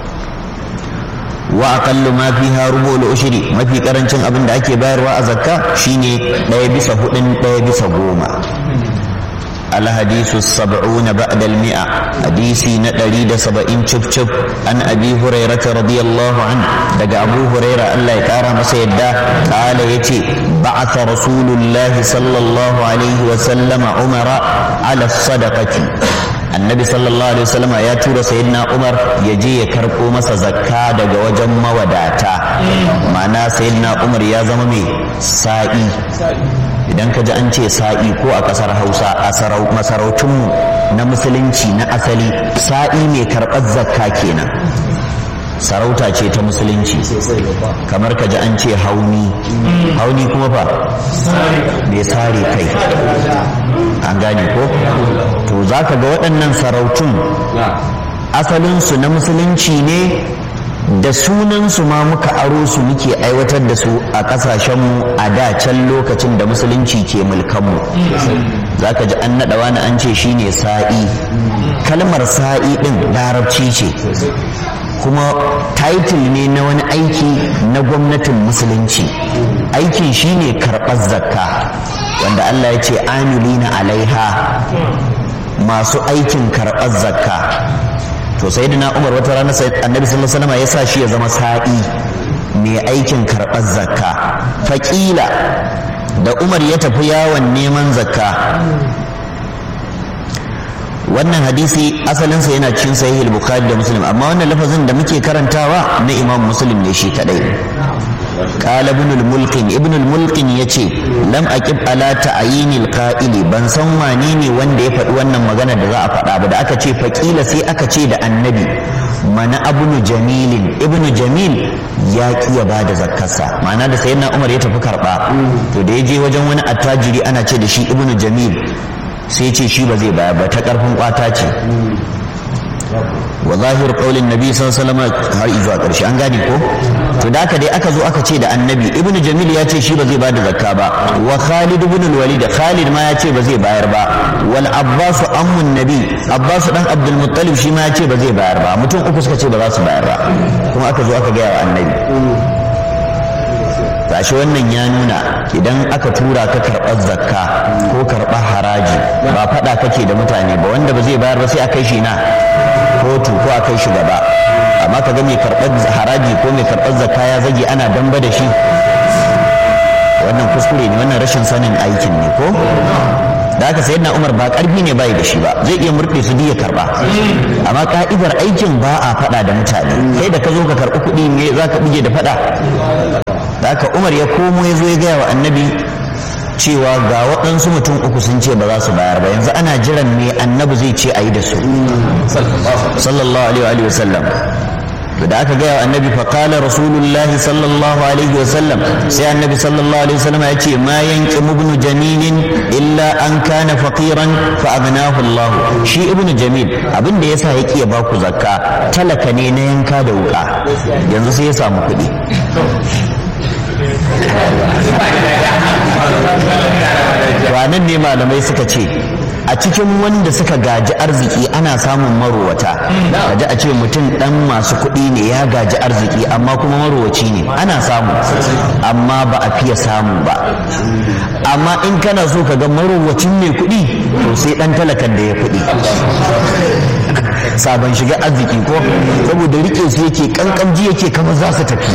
wa aqallu ma fiha rubul ushri, mafi karancin abin da ake bayarwa a zakka shine ɗaya bisa hudun ɗaya bisa goma. الحديث السبعون بعد المئة, حديثي نتريد سبعين شف شف. عن أبي هريرة رضي الله عنه, دقى أبو هريرة الله يكارم سيدا, قال يتي بعث رسول الله صلى الله عليه وسلم عمر على الصدقة. annabi sallallahu alaihi wasallam ya tura sayyidina Umar ya je ya karɓo masa zakka daga wajen mawadata. ma'ana sayyidina Umar ya zama mai sa'i. idan ka ji an ce sa'i ko a ƙasar Hausa a masarautunmu na musulunci na asali, sa'i mai karɓar zakka kenan, sarauta ce ta musulunci. kamar ka ji an ce hauni, hauni kuma fa mai sare kai, an gane ko? to za ka ga waɗannan sarautun asalinsu na musulunci ne, da sunansu ma muka aro su muke aiwatar da su a ƙasashenmu a da can lokacin da musulunci ke mulkanmu. za ka ji an naɗa wani an ce shi ne sa'i. kalmar sa'i ɗin larabci ce, kuma title ne na wani aiki na gwamnatin musulunci. aikin shi ne karɓar zakka, wanda Allah ya ce amilina alaiha, masu aikin karɓar zakka. to sayyidina Umar wata rana annabi sallallahu alaihi wasallam ya sa shi ya zama sa'i mai aikin karɓar zakka. faƙila, da Umar ya tafi yawon neman zakka. wannan hadisi asalinsa yana cikin sahih al-bukhari da muslim, amma wannan lafazin da muke karantawa na imam muslim ne shi kadai. قال ابن الملقن ابن الملقن yace lam aqib ala ta'yin al-qa'ili, ban san wane ne wanda ya faɗi wannan magana da za a faɗa ba. da aka ce faqila sai aka ce da annabi mana ibnu jamil, ibnu jamil ya ki ya bada zakkarsa. ma'ana da sayyidina Umar ya tafi karba, to da ya je wajen wani attajiri ana ce da shi ibnu jamil, sai ce shi ba zai baya ba, ta karfin kwata ce. wa zahir qaulin nabi sallallahu alaihi wasallam har izuwa karshe an gane ko to da haka dai aka zo aka ce da annabi ibnu jamil ya ce shi ba zai bada zakka ba wa khalid ibn al-walid khalid ma ya ce ba zai bayar ba wal abbas ammun nabi abbas dan abdul muttalib shi ma ya ce ba zai bayar ba mutum uku suka ce ba za su bayar ba kuma aka zo aka gaya wa annabi tashi wannan ya nuna idan aka tura ka karɓar zakka ko karɓar haraji ba faɗa kake da mutane ba wanda ba zai bayar ba sai a kai shi na kotu ko a kai shi gaba amma ka ga mai karɓar haraji ko mai karɓar zakka ya zage ana damba da shi wannan kuskure ne wannan rashin sanin aikin ne ko da haka sayyidina Umar ba karfi ne bai da shi ba zai iya murɗe su ya karba amma ka'idar aikin ba a faɗa da mutane kai da ka zo ka karɓi kuɗi ne za ka buge da faɗa da haka Umar ya komo ya zo ya gaya wa annabi cewa ga waɗansu mutum uku sun ce ba za su bayar ba yanzu ana jiran me annabi zai ce a yi da su sallallahu alaihi wa sallam da aka gaya wa annabi faƙala rasulullahi sallallahu alaihi wasallam sai annabi sallallahu alaihi wasallam ya ce ma yanki ibnu jamilin illa an kana faqiran fa aghnahu Allah shi ibnu jamil abin da yasa yake ya baku zakka talaka ne na yanka da wuka yanzu sai ya samu kuɗi ranar ne malamai suka ce a cikin wanda suka gaji arziki ana samun marowata gaji a ce mutum dan masu kuɗi ne ya gaji arziki amma kuma marowaci ne ana samu amma ba a fiye samu ba amma in kana so ka ga marowacin mai kuɗi to sai dan talakan da ya kuɗi sabon shiga arziki ko saboda rike su yake kankanji yake kamar za su tafi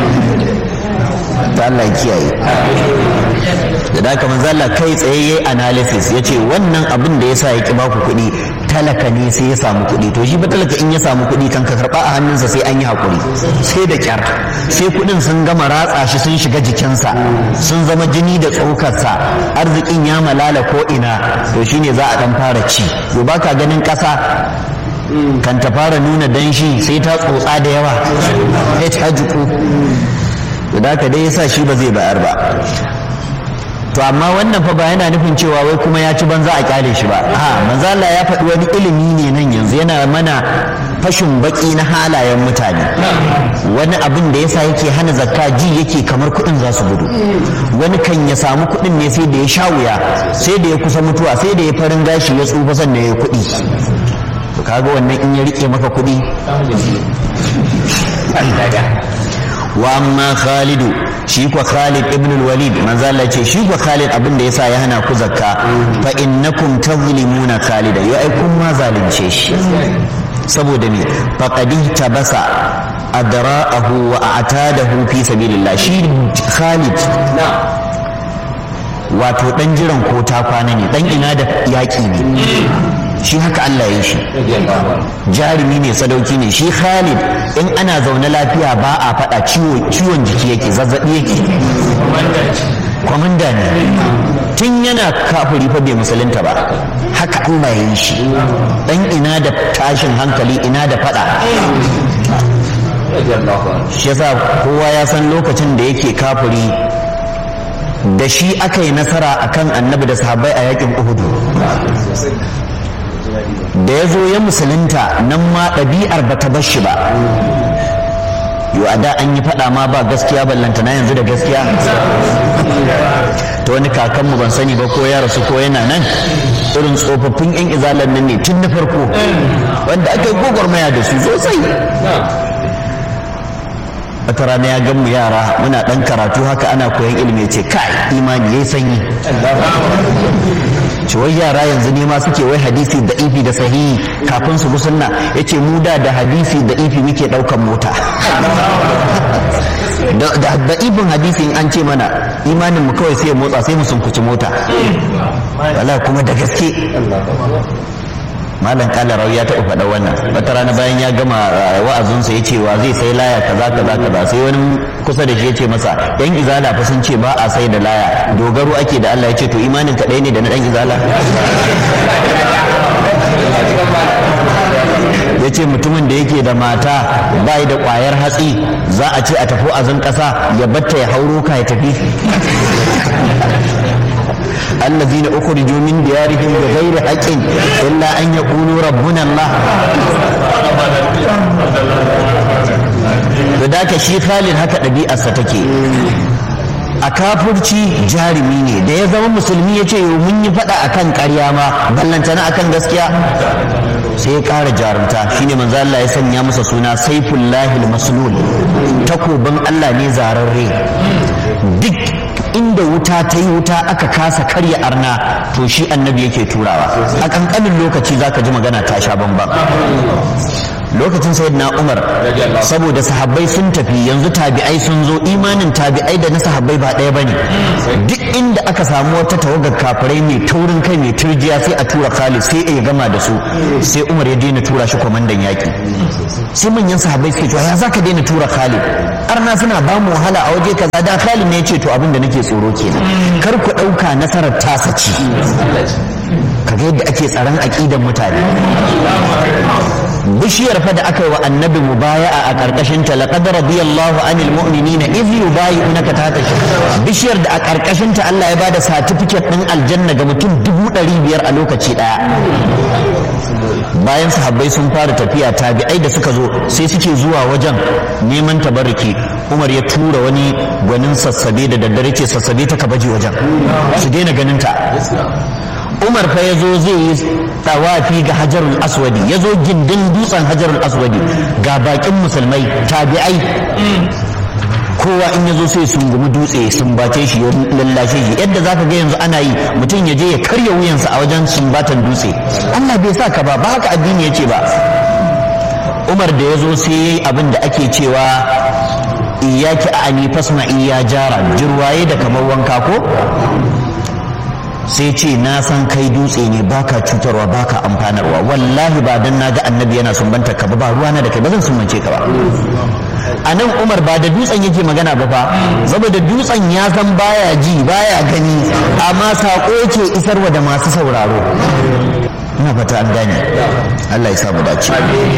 ta Allah kiyaye da haka manzo Allah kai tsaye yayi analysis yace wannan abin da yasa ya ki baku kuɗi talaka ne sai ya samu kuɗi to shi ba talaka in ya samu kuɗi kan ka karba a hannunsa sai an yi hakuri sai da kyar sai kuɗin sun gama ratsa shi sun shiga jikinsa sun zama jini da tsokarsa arzikin ya malala ko ina to shine za a dan fara ci to baka ganin ƙasa kan ta fara nuna danshi sai ta tsotsa da yawa sai ta jiku da haka dai yasa shi ba zai bayar ba to amma wannan fa ba yana nufin cewa wai kuma ya ci banza a kyale shi ba ha manzo Allah ya faɗi wani ilimi ne nan yanzu yana mana fashin baki na halayen mutane wani abin da yasa yake hana zakka ji yake kamar kuɗin za su gudu wani kan ya samu kuɗin ne sai da ya sha wuya sai da ya kusa mutuwa sai da ya farin gashi ya tsufa sannan ya kuɗi to kaga wannan in ya rike maka kuɗi wa amma khalidu shi kuwa khalid ibn al-walid manzo Allah ce shi kuwa khalid abin da yasa ya hana ku zakka fa innakum tazlimuna khalida yo ai kun ma zalunce shi saboda me faqad tabasa adra'ahu wa a'tadahu fi sabilillah shi khalid wato dan jiran ko ta kwana ne dan ina da yaki ne shi haka Allah ya shi jarumi ne sadauki ne shi Khalid in ana zaune lafiya ba a faɗa ciwon jiki yake zazzabi yake kwamanda ne tun yana kafiri fa bai musulunta ba haka Allah ya yi shi dan ina da tashin hankali ina da faɗa shi yasa kowa ya san lokacin da yake kafiri da shi aka yi nasara akan annabi da sahabbai a yakin Uhudu da ya zo ya musulunta nan ma ɗabi'ar ba ta bashi ba yau a da an yi faɗa ma ba gaskiya ballantana yanzu da gaskiya ta wani kakanmu ban sani ba ko ya rasu ko yana nan irin tsofaffin 'yan izalar nan ne tun na farko wanda aka yi gwagwarmaya da su sosai wata rana ya gan mu yara muna ɗan karatu haka ana koyan ilimi ce kai imani yayi sanyi ce wai yara yanzu ne ma suke wai hadisi da ifi da sahihi kafin su musunna yace mu da da hadisi da ifi muke ɗaukan mota da ifin hadisi in an ce mana imanin mu kawai sai ya motsa sai mu sunkuci mota wala kuma da gaske malam kalarau ya taɓa faɗa wannan wata rana bayan ya gama wa'azinsa ya ce wa zai sai laya kaza kaza kaza sai wani kusa da shi ya ce masa yan izala fa sun ce ba a sai da laya dogaro ake da Allah ya ce to imanin ka ɗaya ne da na ɗan izala ya ce mutumin da yake da mata bai da ƙwayar hatsi za a ce a tafi azin ƙasa ya batta ya hauro ka ya tafi allazina ukhriju min diyarihim bighairi haqqin illa an yaqulu rabbuna Allah. da ka shi Khalid haka ɗabi'arsa take. A kafurci jarumi ne da ya zama musulmi ya ce mun yi faɗa akan ƙarya ma ballantana akan gaskiya sai ya ƙara jarumta shine manzo Allah ya sanya masa suna Saifullahil Maslul, takobin Allah ne zararre. Duk inda wuta ta yi wuta aka kasa karya arna to shi annabi yake turawa a ƙanƙanin lokaci zaka ji magana ta sha bamban. Lokacin sayyidina Umar saboda sahabbai sun tafi yanzu tabi'ai sun zo, imanin tabi'ai da na sahabbai ba ɗaya bane. Duk inda aka samu wata tawagar kafirai mai taurin kai mai turjiya sai a tura Khalid sai ya gama da su, sai Umar ya daina tura shi kwamandan yaki. Sai manyan sahabbai suke cewa ya zaka daina tura Khalid, arna suna ba mu wahala a waje kaza. Da Khalid ne ya ce to abin da nake tsoro kenan, kar ku ɗauka nasarar tasa ci. Kaga yadda ake tsaron aƙidan mutane. Bishiyar fa da aka yi wa annabi mubaya'a a karkashin ta laqad radiyallahu anil mu'minina idh yubayi'unaka tahta bishiyar da a karkashin ta Allah ya bada certificate din aljanna ga mutum dubu ɗari biyar a lokaci daya. Bayan sahabbai sun fara tafiya, tabi'ai da suka zo sai suke zuwa wajen neman tabarruki. Umar ya tura wani gwanin sassabe da daddare ce sassabe ta ka baje wajen su daina ganin ta. Umar fa ya zo zai yi tawafi ga hajarul aswadi, ya zo gindin dutsen hajarul aswadi ga bakin musulmai tabi'ai, kowa in ya zo sai sungumi dutse sun bace shi ya lallashe shi yadda zaka ga yanzu ana yi, mutum ya je ya karya wuyansa a wajen sumbatan dutse. Allah bai sa ka ba, ba haka addini ya ce ba. Umar da ya zo sai ya yi abin da ake cewa iyaki a ani fasma'i ya jara, jirwaye da kamar wanka ko sai ce na san kai dutse ne baka cutarwa baka amfanarwa, wallahi ba dan naga annabi yana sumbanta ka ba, ba ruwana da kai ba zan sumbance ka ba. A nan Umar ba da dutsen yake magana ba fa, saboda dutsen ya san baya ji baya gani, amma sako yake isarwa da masu sauraro. Ina fata an gane, Allah ya samu dace.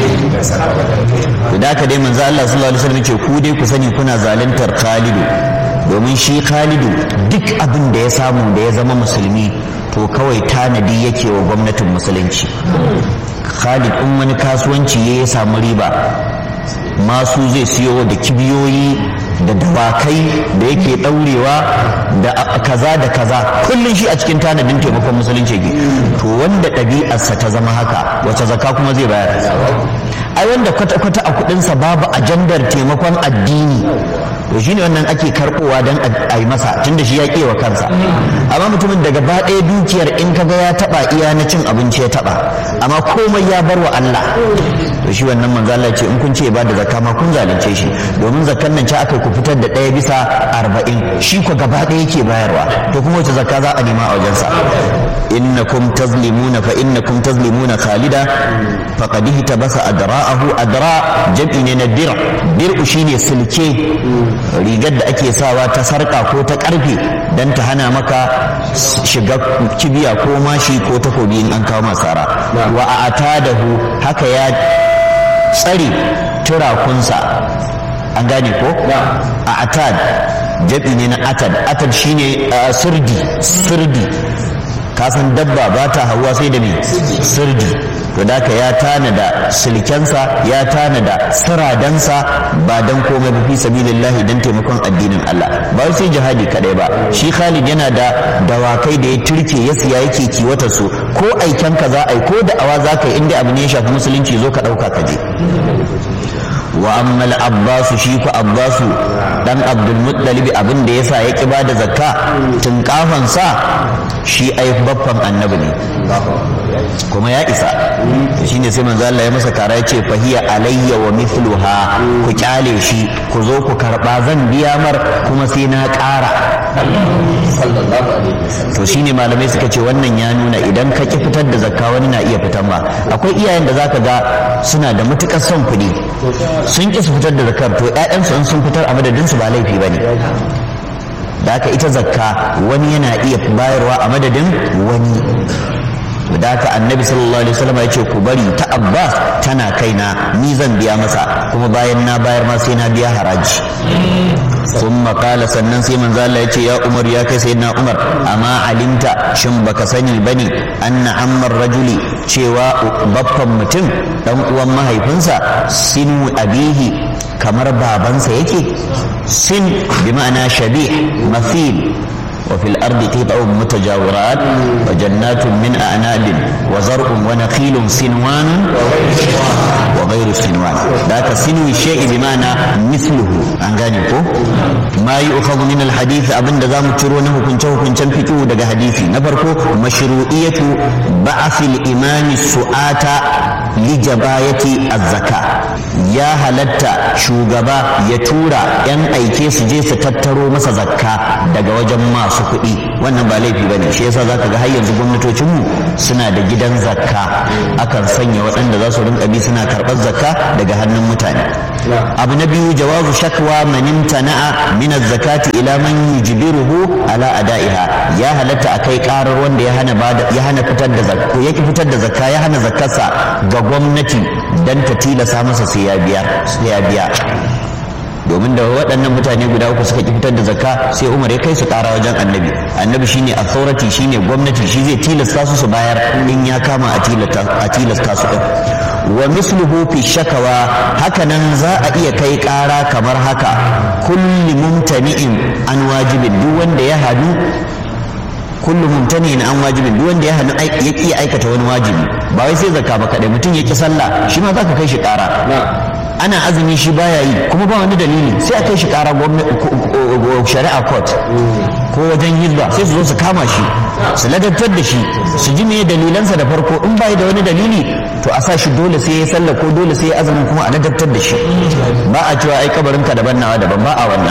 Da haka dai manzo Allah sallallahu alaihi wasallam ce ku dai ku sani kuna zaluntar Khalidu, domin shi Khalidu duk abin da ya samu da ya zama musulmi to kawai tanadi yake wa gwamnatin musulunci. Khalid in wani kasuwanci ya samu riba, masu zai siyo da kibiyoyi da dawakai da yake daurewa da kaza da kaza, kullum shi a cikin tanadin taimakon musulunci yake. To wanda ɗabi'arsa ta zama haka, wace zakka kuma zai bayar? Ai wanda kwata-kwata a kudinsa babu ajandar taimakon addini, to shine wannan ake karbowa don a yi masa, tunda shi ya kewa kansa. Amma mutumin da gaba ɗaya dukiyar in kaga ya taba iya na cin abinci ya taba, amma komai ya bar wa Allah, to shi wannan manzo Allah ce in kun ce ba da zakka ma kun zalunce shi, domin zakkan nan ce aka ku fitar da ɗaya bisa arba'in, shi ko gaba ɗaya yake bayarwa, to kuma wace zakka za a nema a wajensa? innakum tazlimuna fa innakum tazlimuna Khalida faqad ihtabasa adra'ahu. Adra jam'i ne na dir, dir shine silke, rigar da ake sawa ta sarka ko ta karfe dan ta hana maka shiga kibiya ko mashi ko takobi in an kawo masara. Wa atadahu, haka ya tsare turakunsa, an gane ko? A atad jabi ne na atad, atad shine sirdi, sirdi kasan dabba ba ta hawa sai da me sirdi. To da ka ya tanada silkensa, ya tanada siradansa ba dan komai ba fi sabilillahi dan taimakon addinin Allah, ba sai jihadi kadai ba. Shi Khalid yana da dawakai da ya turke ya siya yake kiwatar su, ko aiken ka za a yi ko da awa za ka yi, inda abu ne ya shafi musulunci zo ka dauka ka je. Wa ammal abbasu, shi ku abbasu dan abdul muttalib, abin da yasa ya ki bada zakka tun kafansa shi ai baffan annabi ne kuma ya isa. Shine sai manzo Allah ya masa kara ya ce fahiya alayya wa mithluha, ku kyale shi ku zo ku karba zan biya mar kuma sai na ƙara. To shine malamai suka ce wannan ya nuna idan ka ki fitar da zakka wani na iya fitar ma. Akwai iyayen da zaka ga suna da matukar son kuɗi, sun ki su fitar da zakkar, to ƴaƴansu in sun fitar a madadin su ba laifi bane. Da haka ita zakka wani yana iya bayarwa a madadin wani. Da haka annabi sallallahu alaihi wasallam ya ce ku bari ta Abbas tana kaina, ni zan biya masa, kuma bayan na bayar ma sai na biya haraji. thumma qala sannan sai manzo Allah ya ce ya Umar ya kai sayyidina Umar amma alimta shin baka sani bane anna ammar rajuli cewa baffan mutum dan uwan mahaifinsa sinu abihi kamar babansa yake sin bi ma'ana shabih mathil وفي الأرض قطع متجاورات وجنات من أعناب وزرع ونخيل سنوان وغير سنوان ذاك سنو الشيء بمعنى مثله أنغانيكو ما يؤخذ من الحديث أبن دزام ترونه كنته كنتم فتوه دقى حديثي نفركو مشروعية بعث الإمام السؤات لجباية الزكاة يا هلتا شوغبا يتورا ين أيكي سجيس تترو مسا زكاة دقى وجمع su kuɗi wannan ba laifi ba ne shi yasa za ka ga har yanzu gwamnatocinmu suna da gidan zakka akan sanya waɗanda za su rinka bi suna karɓar zakka daga hannun mutane abu na biyu jawazu shakwa man imtana'a min az-zakati ila man yujbiruhu ala ada'iha ya halatta akai karar wanda ya hana bada ya hana fitar da zakka ko yake fitar da zakka ya hana zakkarsa ga gwamnati dan ta tilasa masa sai ya biya sai ya biya domin da waɗannan mutane guda uku suka ki fitar da zakka sai Umar ya kai su ƙara wajen annabi annabi shine authority shine gwamnati shi zai tilasta su su bayar in ya kama a tilasta a tilasta su din wa misluhu fi shakawa hakanan za a iya kai ƙara kamar haka kulli mumtani'in an wajibin duk wanda ya hadu kullu mumtani'in an wajibin duk wanda ya hanu ya ki aikata wani wajibi ba wai sai zakka ba kadai mutum ya ki sallah shi ma zaka kai shi ƙara ana azumi shi baya yi kuma ba wani dalili sai a kai shi kara shari'a court ko wajen hizba sai su zo su kama shi su ladabtar da shi su ji me dalilansa da farko in bai da wani dalili to a sa shi dole sai ya sallah ko dole sai ya azumin kuma a ladabtar da shi ba a cewa ai kabarinka daban nawa daban ba a wannan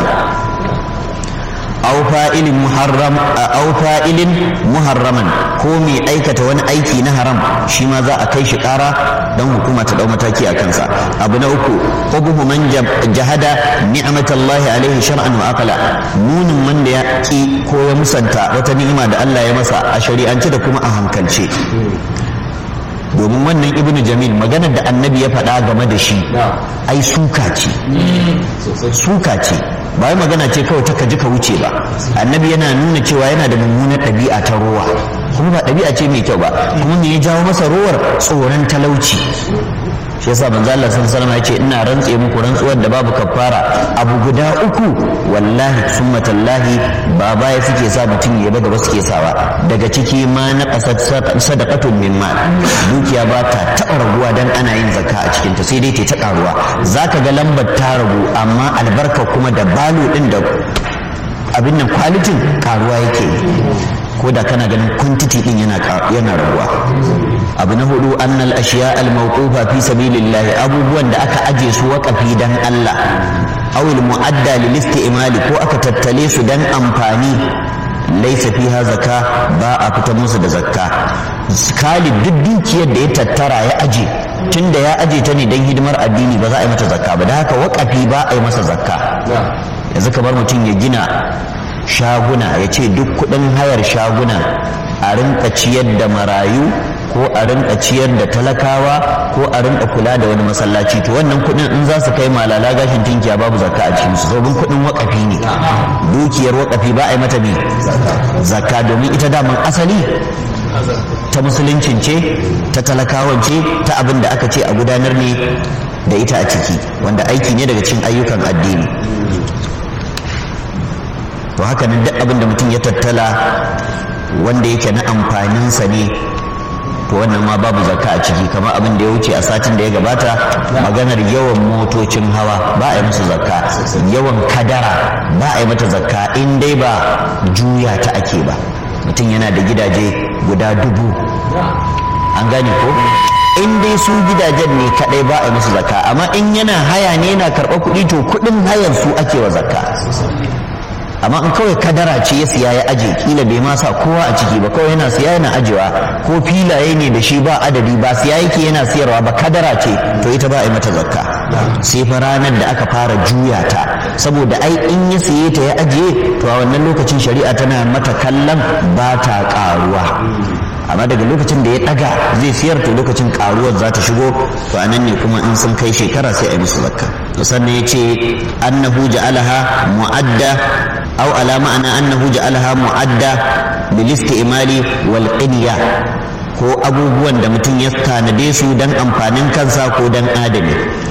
aw fa'ilin muharram aw fa'ilin muharraman ko mai aikata wani aiki na haram shi ma za a kai shi kara dan hukuma ta dau mataki a kansa abu na uku ubuhu man jahada ni'matallahi alaihi shar'an wa aqla nunin man da ya ki ko ya musanta wata ni'ima da Allah ya masa a shari'ance da kuma a hankalce domin wannan ibnu jamil maganar da annabi ya faɗa game da shi ai suka ce suka ce ba magana ce kawai ta kaji ka wuce ba annabi yana nuna cewa yana da mummunar ɗabi'a ta rowa kuma ba ɗabi'a ce mai kyau ba kuma me ya jawo masa rowar tsoron talauci shi yasa manzo Allah sallallahu alaihi wasallam ya ce ina rantse muku rantsuwar da babu kafara abu guda uku wallahi summa tallahi ba baya suke sa mutum ya ba gaba suke sawa daga ciki ma na qasat sadaqatun min mal dukiya ba ta taɓa raguwa dan ana yin zakka a cikin ta sai dai ta karuwa zaka ga lambar ta ragu amma albarka kuma da balo din da abin nan kwalitin karuwa yake ko da kana ganin quantity din yana yana raguwa abu na hudu annal ashiya al mawqufa fi sabilillah abubuwan da aka aje su waqafi dan Allah aw al muadda lil istimali ko aka tattale su dan amfani laysa fiha zakka ba a fitar musu da zakka kali duk dukiyar da ya tattara ya aje tunda ya aje ta ne dan hidimar addini ba za a yi mata zakka ba da haka waqafi ba a yi masa zakka yanzu kamar mutum ya gina shaguna ya ce duk kudin hayar shaguna a rinka ciyar da marayu ko a rinka ciyar da talakawa ko a rinka kula da wani masallaci to wannan kudin in za su kai malala gashin tinkiya babu zakka a cikin su saboda kudin wakafi ne dukiyar wakafi ba a yi mata ne zakka domin ita daman asali ta musuluncin ce ta talakawan ce ta abin da aka ce a gudanar ne da ita a ciki wanda aiki ne daga cikin ayyukan addini to haka nan duk abin da mutum ya tattala wanda yake na amfaninsa ne to wannan ma babu zakka a ciki kamar abin da ya wuce a satin da ya gabata maganar yawan motocin hawa ba a yi musu zakka yawan kadara ba a yi mata zakka in dai ba juya ta ake ba mutum yana da gidaje guda dubu an gane ko in dai su gidajen ne kadai ba a yi musu zakka amma in yana haya ne yana karɓar kuɗi to kuɗin hayar su ake wa zakka amma in kawai kadara ce ya siya ya aje kila bai ma sa kowa a ciki ba kawai yana siya yana ajewa ko filaye ne da shi ba adadi ba siya yake yana siyarwa ba kadara ce to ita ba a yi mata zakka sai fa ranar da aka fara juya ta saboda ai in ya siye ta ya ajiye to a wannan lokacin shari'a tana mata kallon ba ta karuwa amma daga lokacin da ya daga zai siyar to lokacin karuwar za ta shigo to anan ne kuma in sun kai shekara sai a yi musu zakka to sannan ya ce annahu ja'alaha mu'adda aw ala ma'ana annahu ja'alaha mu'adda bil istimali wal qinya ko abubuwan da mutum ya tanade su dan amfanin kansa ko dan adami.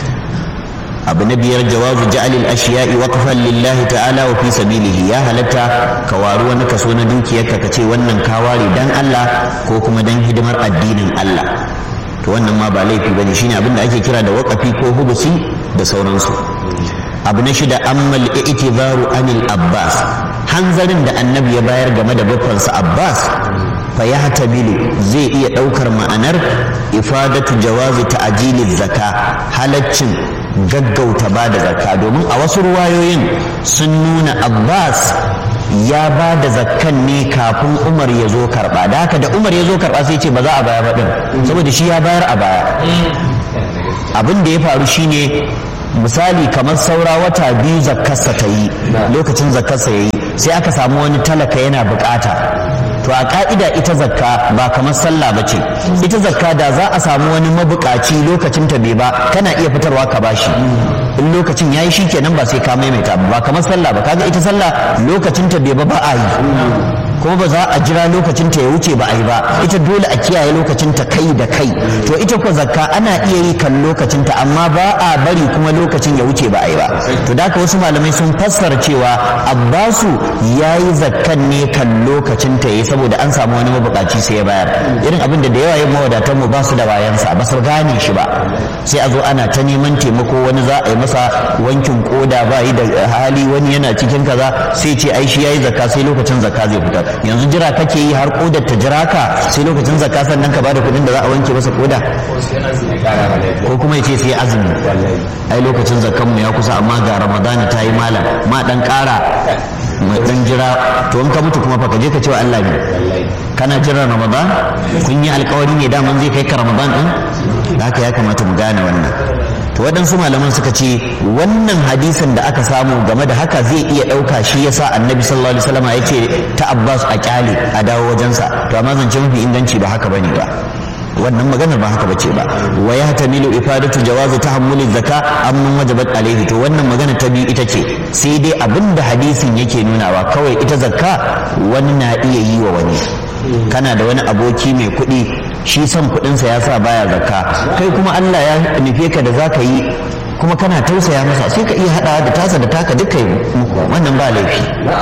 abu na biyar jawazu ja'alil ashiya'i waqfan lillahi ta'ala wa fi sabilihi ya halatta ka waru wani kaso na dukiyarka ka ce wannan ka ware dan Allah ko kuma dan hidimar addinin Allah to wannan ma ba laifi bane shine abin da ake kira da waqafi ko hubusi da sauransu. abu na shida ammal i'tibaru anil Abbas hanzarin da annabi ya bayar game da babbansa Abbas fa yahtamilu zai iya daukar ma'anar ifadatu jawazi ta'jiliz zaka halaccin gaggauta ba da zakka domin a wasu ruwayoyin sun nuna Abbas ya ba da zakkan ne kafin Umar ya zo karba da haka da Umar ya zo karba sai ce ba za a bayar ba din saboda shi ya bayar a baya. abin da ya faru shine misali kamar saura wata biyu zakkarsa ta yi lokacin zakkarsa ya yi sai aka samu wani talaka yana bukata to a ka'ida ita zakka ba kamar sallah ba ce ita zakka da za a samu wani mabukaci lokacin ta bai ba kana iya fitarwa ka bashi in lokacin yayi shikenan ba sai ka maimaita ba kamar sallah ba kaga ita sallah lokacin ta bai ba ba a yi kuma ba za a jira lokacin ta ya wuce ba a yi ba ita dole a kiyaye lokacin ta kai da kai to ita ko zakka ana iya yi kan lokacin ta amma ba a bari kuma lokacin ya wuce ba a yi ba to da haka wasu malamai sun fassara cewa Abbasu yayi zakkan ne kan lokacin ta yayi saboda an samu wani mabukaci sai ya bayar irin abin da da yawa yin mawadatan mu ba su da bayansa ba su gane shi ba sai a zo ana ta neman taimako wani za a yi masa wankin koda ba yi da hali wani yana cikin kaza sai ce ai shi yayi zakka sai lokacin zakka zai fita yanzu jira kake yi har kodar ta jira ka sai lokacin zakka sannan ka bada kuɗin da za a wanke masa koda ko kuma yace sai azumi ai lokacin zakkan mu ya kusa amma ga ramadana ta yi malam ma dan ƙara mai dan jira to in ka mutu kuma fa ka je ka ce wa Allah ne kana jira ramadan kun yi alƙawari ne da mun zai kai ka ramadan din haka ya kamata mu gane wannan. to waɗansu malaman suka ce wannan hadisin da aka samu game da haka zai iya ɗauka shi yasa annabi sallallahu alaihi wasallam ya ce ta Abbas a kyale a dawo wajensa to amma zance mafi inganci ba haka bane ba wannan maganar ba haka bace ba wa yahtamilu ifadatu jawazi tahammuli zakka amman wajabat alaihi to wannan magana ta biyu ita ce sai dai abinda hadisin yake nunawa kawai ita zakka wani na iya yi wa wani kana da wani aboki mai kuɗi shi son kuɗinsa ya sa baya zakka kai kuma Allah ya nufe ka da zaka yi kuma kana tausaya masa sai ka iya haɗawa da tasa da taka duka yi muku wannan ba laifi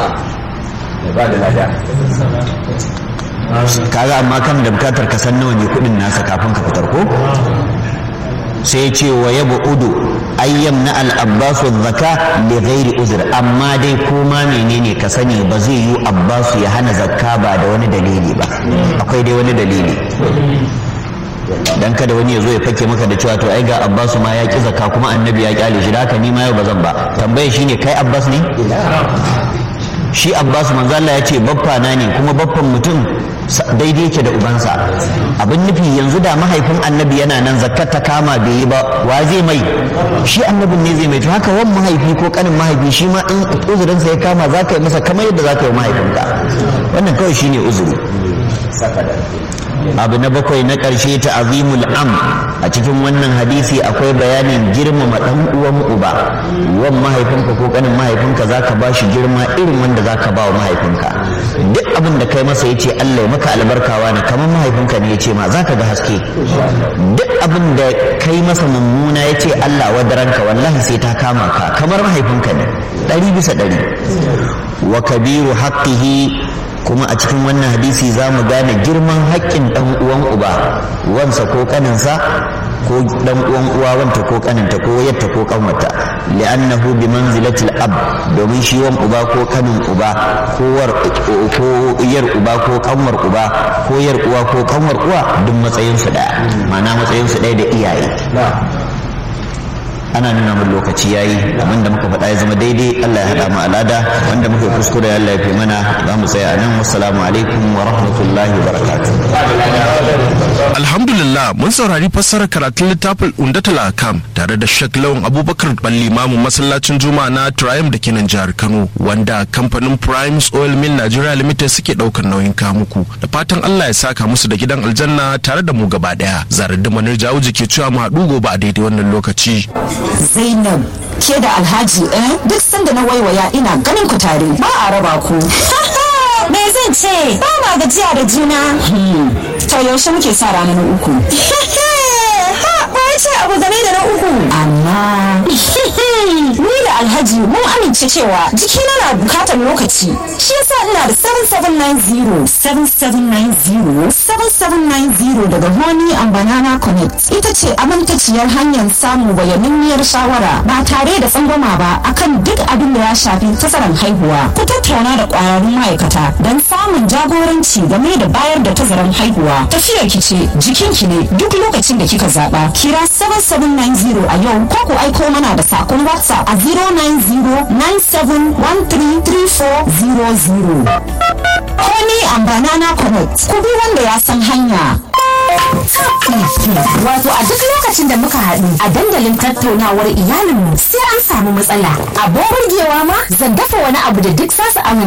kaga amma kan da bukatar ka san nawa ne kuɗin nasa kafin ka fitar ko sai ce wa yabu udu ayyam na al'abbasu zaka li ghairi uzur amma dai koma menene ka sani ba zai yi abbasu ya hana zakka ba da wani dalili ba akwai dai wani dalili dan kada wani ya zo ya fake maka da cewa to ai ga abbasu ma ya ki zakka kuma annabi ya kyale shi da haka ni ma yau bazan ba tambaye shine kai abbas ne shi abbas manzo Allah ya ce baffa na ne kuma baffan mutum daidai yake da ubansa abin nufi yanzu da mahaifin annabi yana nan zakkar ta kama bai yi ba wa zai mai shi annabin ne zai mai to haka wani mahaifi ko kanin mahaifi shi ma in uzurinsa ya kama za ka yi masa kamar yadda za ka yi mahaifinka wannan kawai shine uzuri. abu na bakwai na ƙarshe ta azimul am a cikin wannan hadisi akwai bayanin girmama ɗan uwan uba wan mahaifinka ko ƙanin mahaifinka za ka ba shi girma irin wanda za ka ba wa mahaifinka duk abin da kai masa ya ce Allah ya maka albarkawa ne kamar mahaifinka ne ya ce ma za ka ga haske duk abin da kai masa mummuna ya ce Allah wadaranka wallahi sai ta kama ka kamar mahaifinka ne ɗari bisa ɗari wa kabiru haqqihi kuma a cikin wannan hadisi za mu gane girman haƙƙin ɗan uwan uba wansa ko ƙaninsa ko ɗan uwan uwa wanta ko ƙaninta ko yatta ko ƙanwata li'annahu bi manzilatil ab domin shi wan uba ko ƙanin uba ko war ko yar uba ko ƙanwar uba ko yar uwa ko ƙanwar uwa duk matsayin su ɗaya ma'ana matsayin su ɗaya da iyaye ana nuna min lokaci yayi, abinda muka faɗa ya zama daidai Allah ya haɗa mu alada, wanda muka kuskure Allah ya fi mana. Za mu tsaya nan. Wassalamu alaikum wa rahmatullahi wa barakatuh. Alhamdulillah, mun saurari fassarar karatun littafin Umdatul Ahkam tare da Sheikh Lawan Abubakar Balli, imamin masallacin Juma'a na Triumph da kenan jihar Kano, wanda kamfanin Primes Oil Mill Nigeria Limited suke daukar nauyin kamuku. Da fatan Allah ya saka musu da gidan aljanna tare da mu gaba daya. Zarar Manir Jawuji ke cewa mu haɗu gobe a daidai wannan lokaci. Zainab, ke da Alhaji eh duk sanda na waiwaya ina ganin ku tare, ba a raba ku. Me zan ce? Ba ma gajiya da juna. To yaushe muke sa rana na uku? Ha, ba ce abu game da na uku. Amma ni da Alhaji mun amince cewa jikina na bukatar lokaci. Shi yasa ina da seven seven nine zero seven seven nine zero seven seven nine zero daga Honey and Banana Connect. Ita ce amintaciyar hanyar samun bayaninniyar shawara ba tare da tsangwama ba akan duk abin da ya shafi tazaran haihuwa. Ku tattauna da ƙwararrun ma'aikata don samun jagoranci game da bayar da tazaran haihuwa. Tafiyar ki ce, jikinki ne, duk lokacin da kika zaɓa. Kira seven seven nine zero a yau ko ku aiko mana da sakon WhatsApp a zero nine zero nine seven one three three four zero zero. Honey and Banana Connect. Ku bi wanda ya san hanya. Wato a duk lokacin da muka haɗu a dandalin tattaunawar iyalinmu sai an samu matsala. Abin burgewa ma zan dafa wani abu da duk za su amince.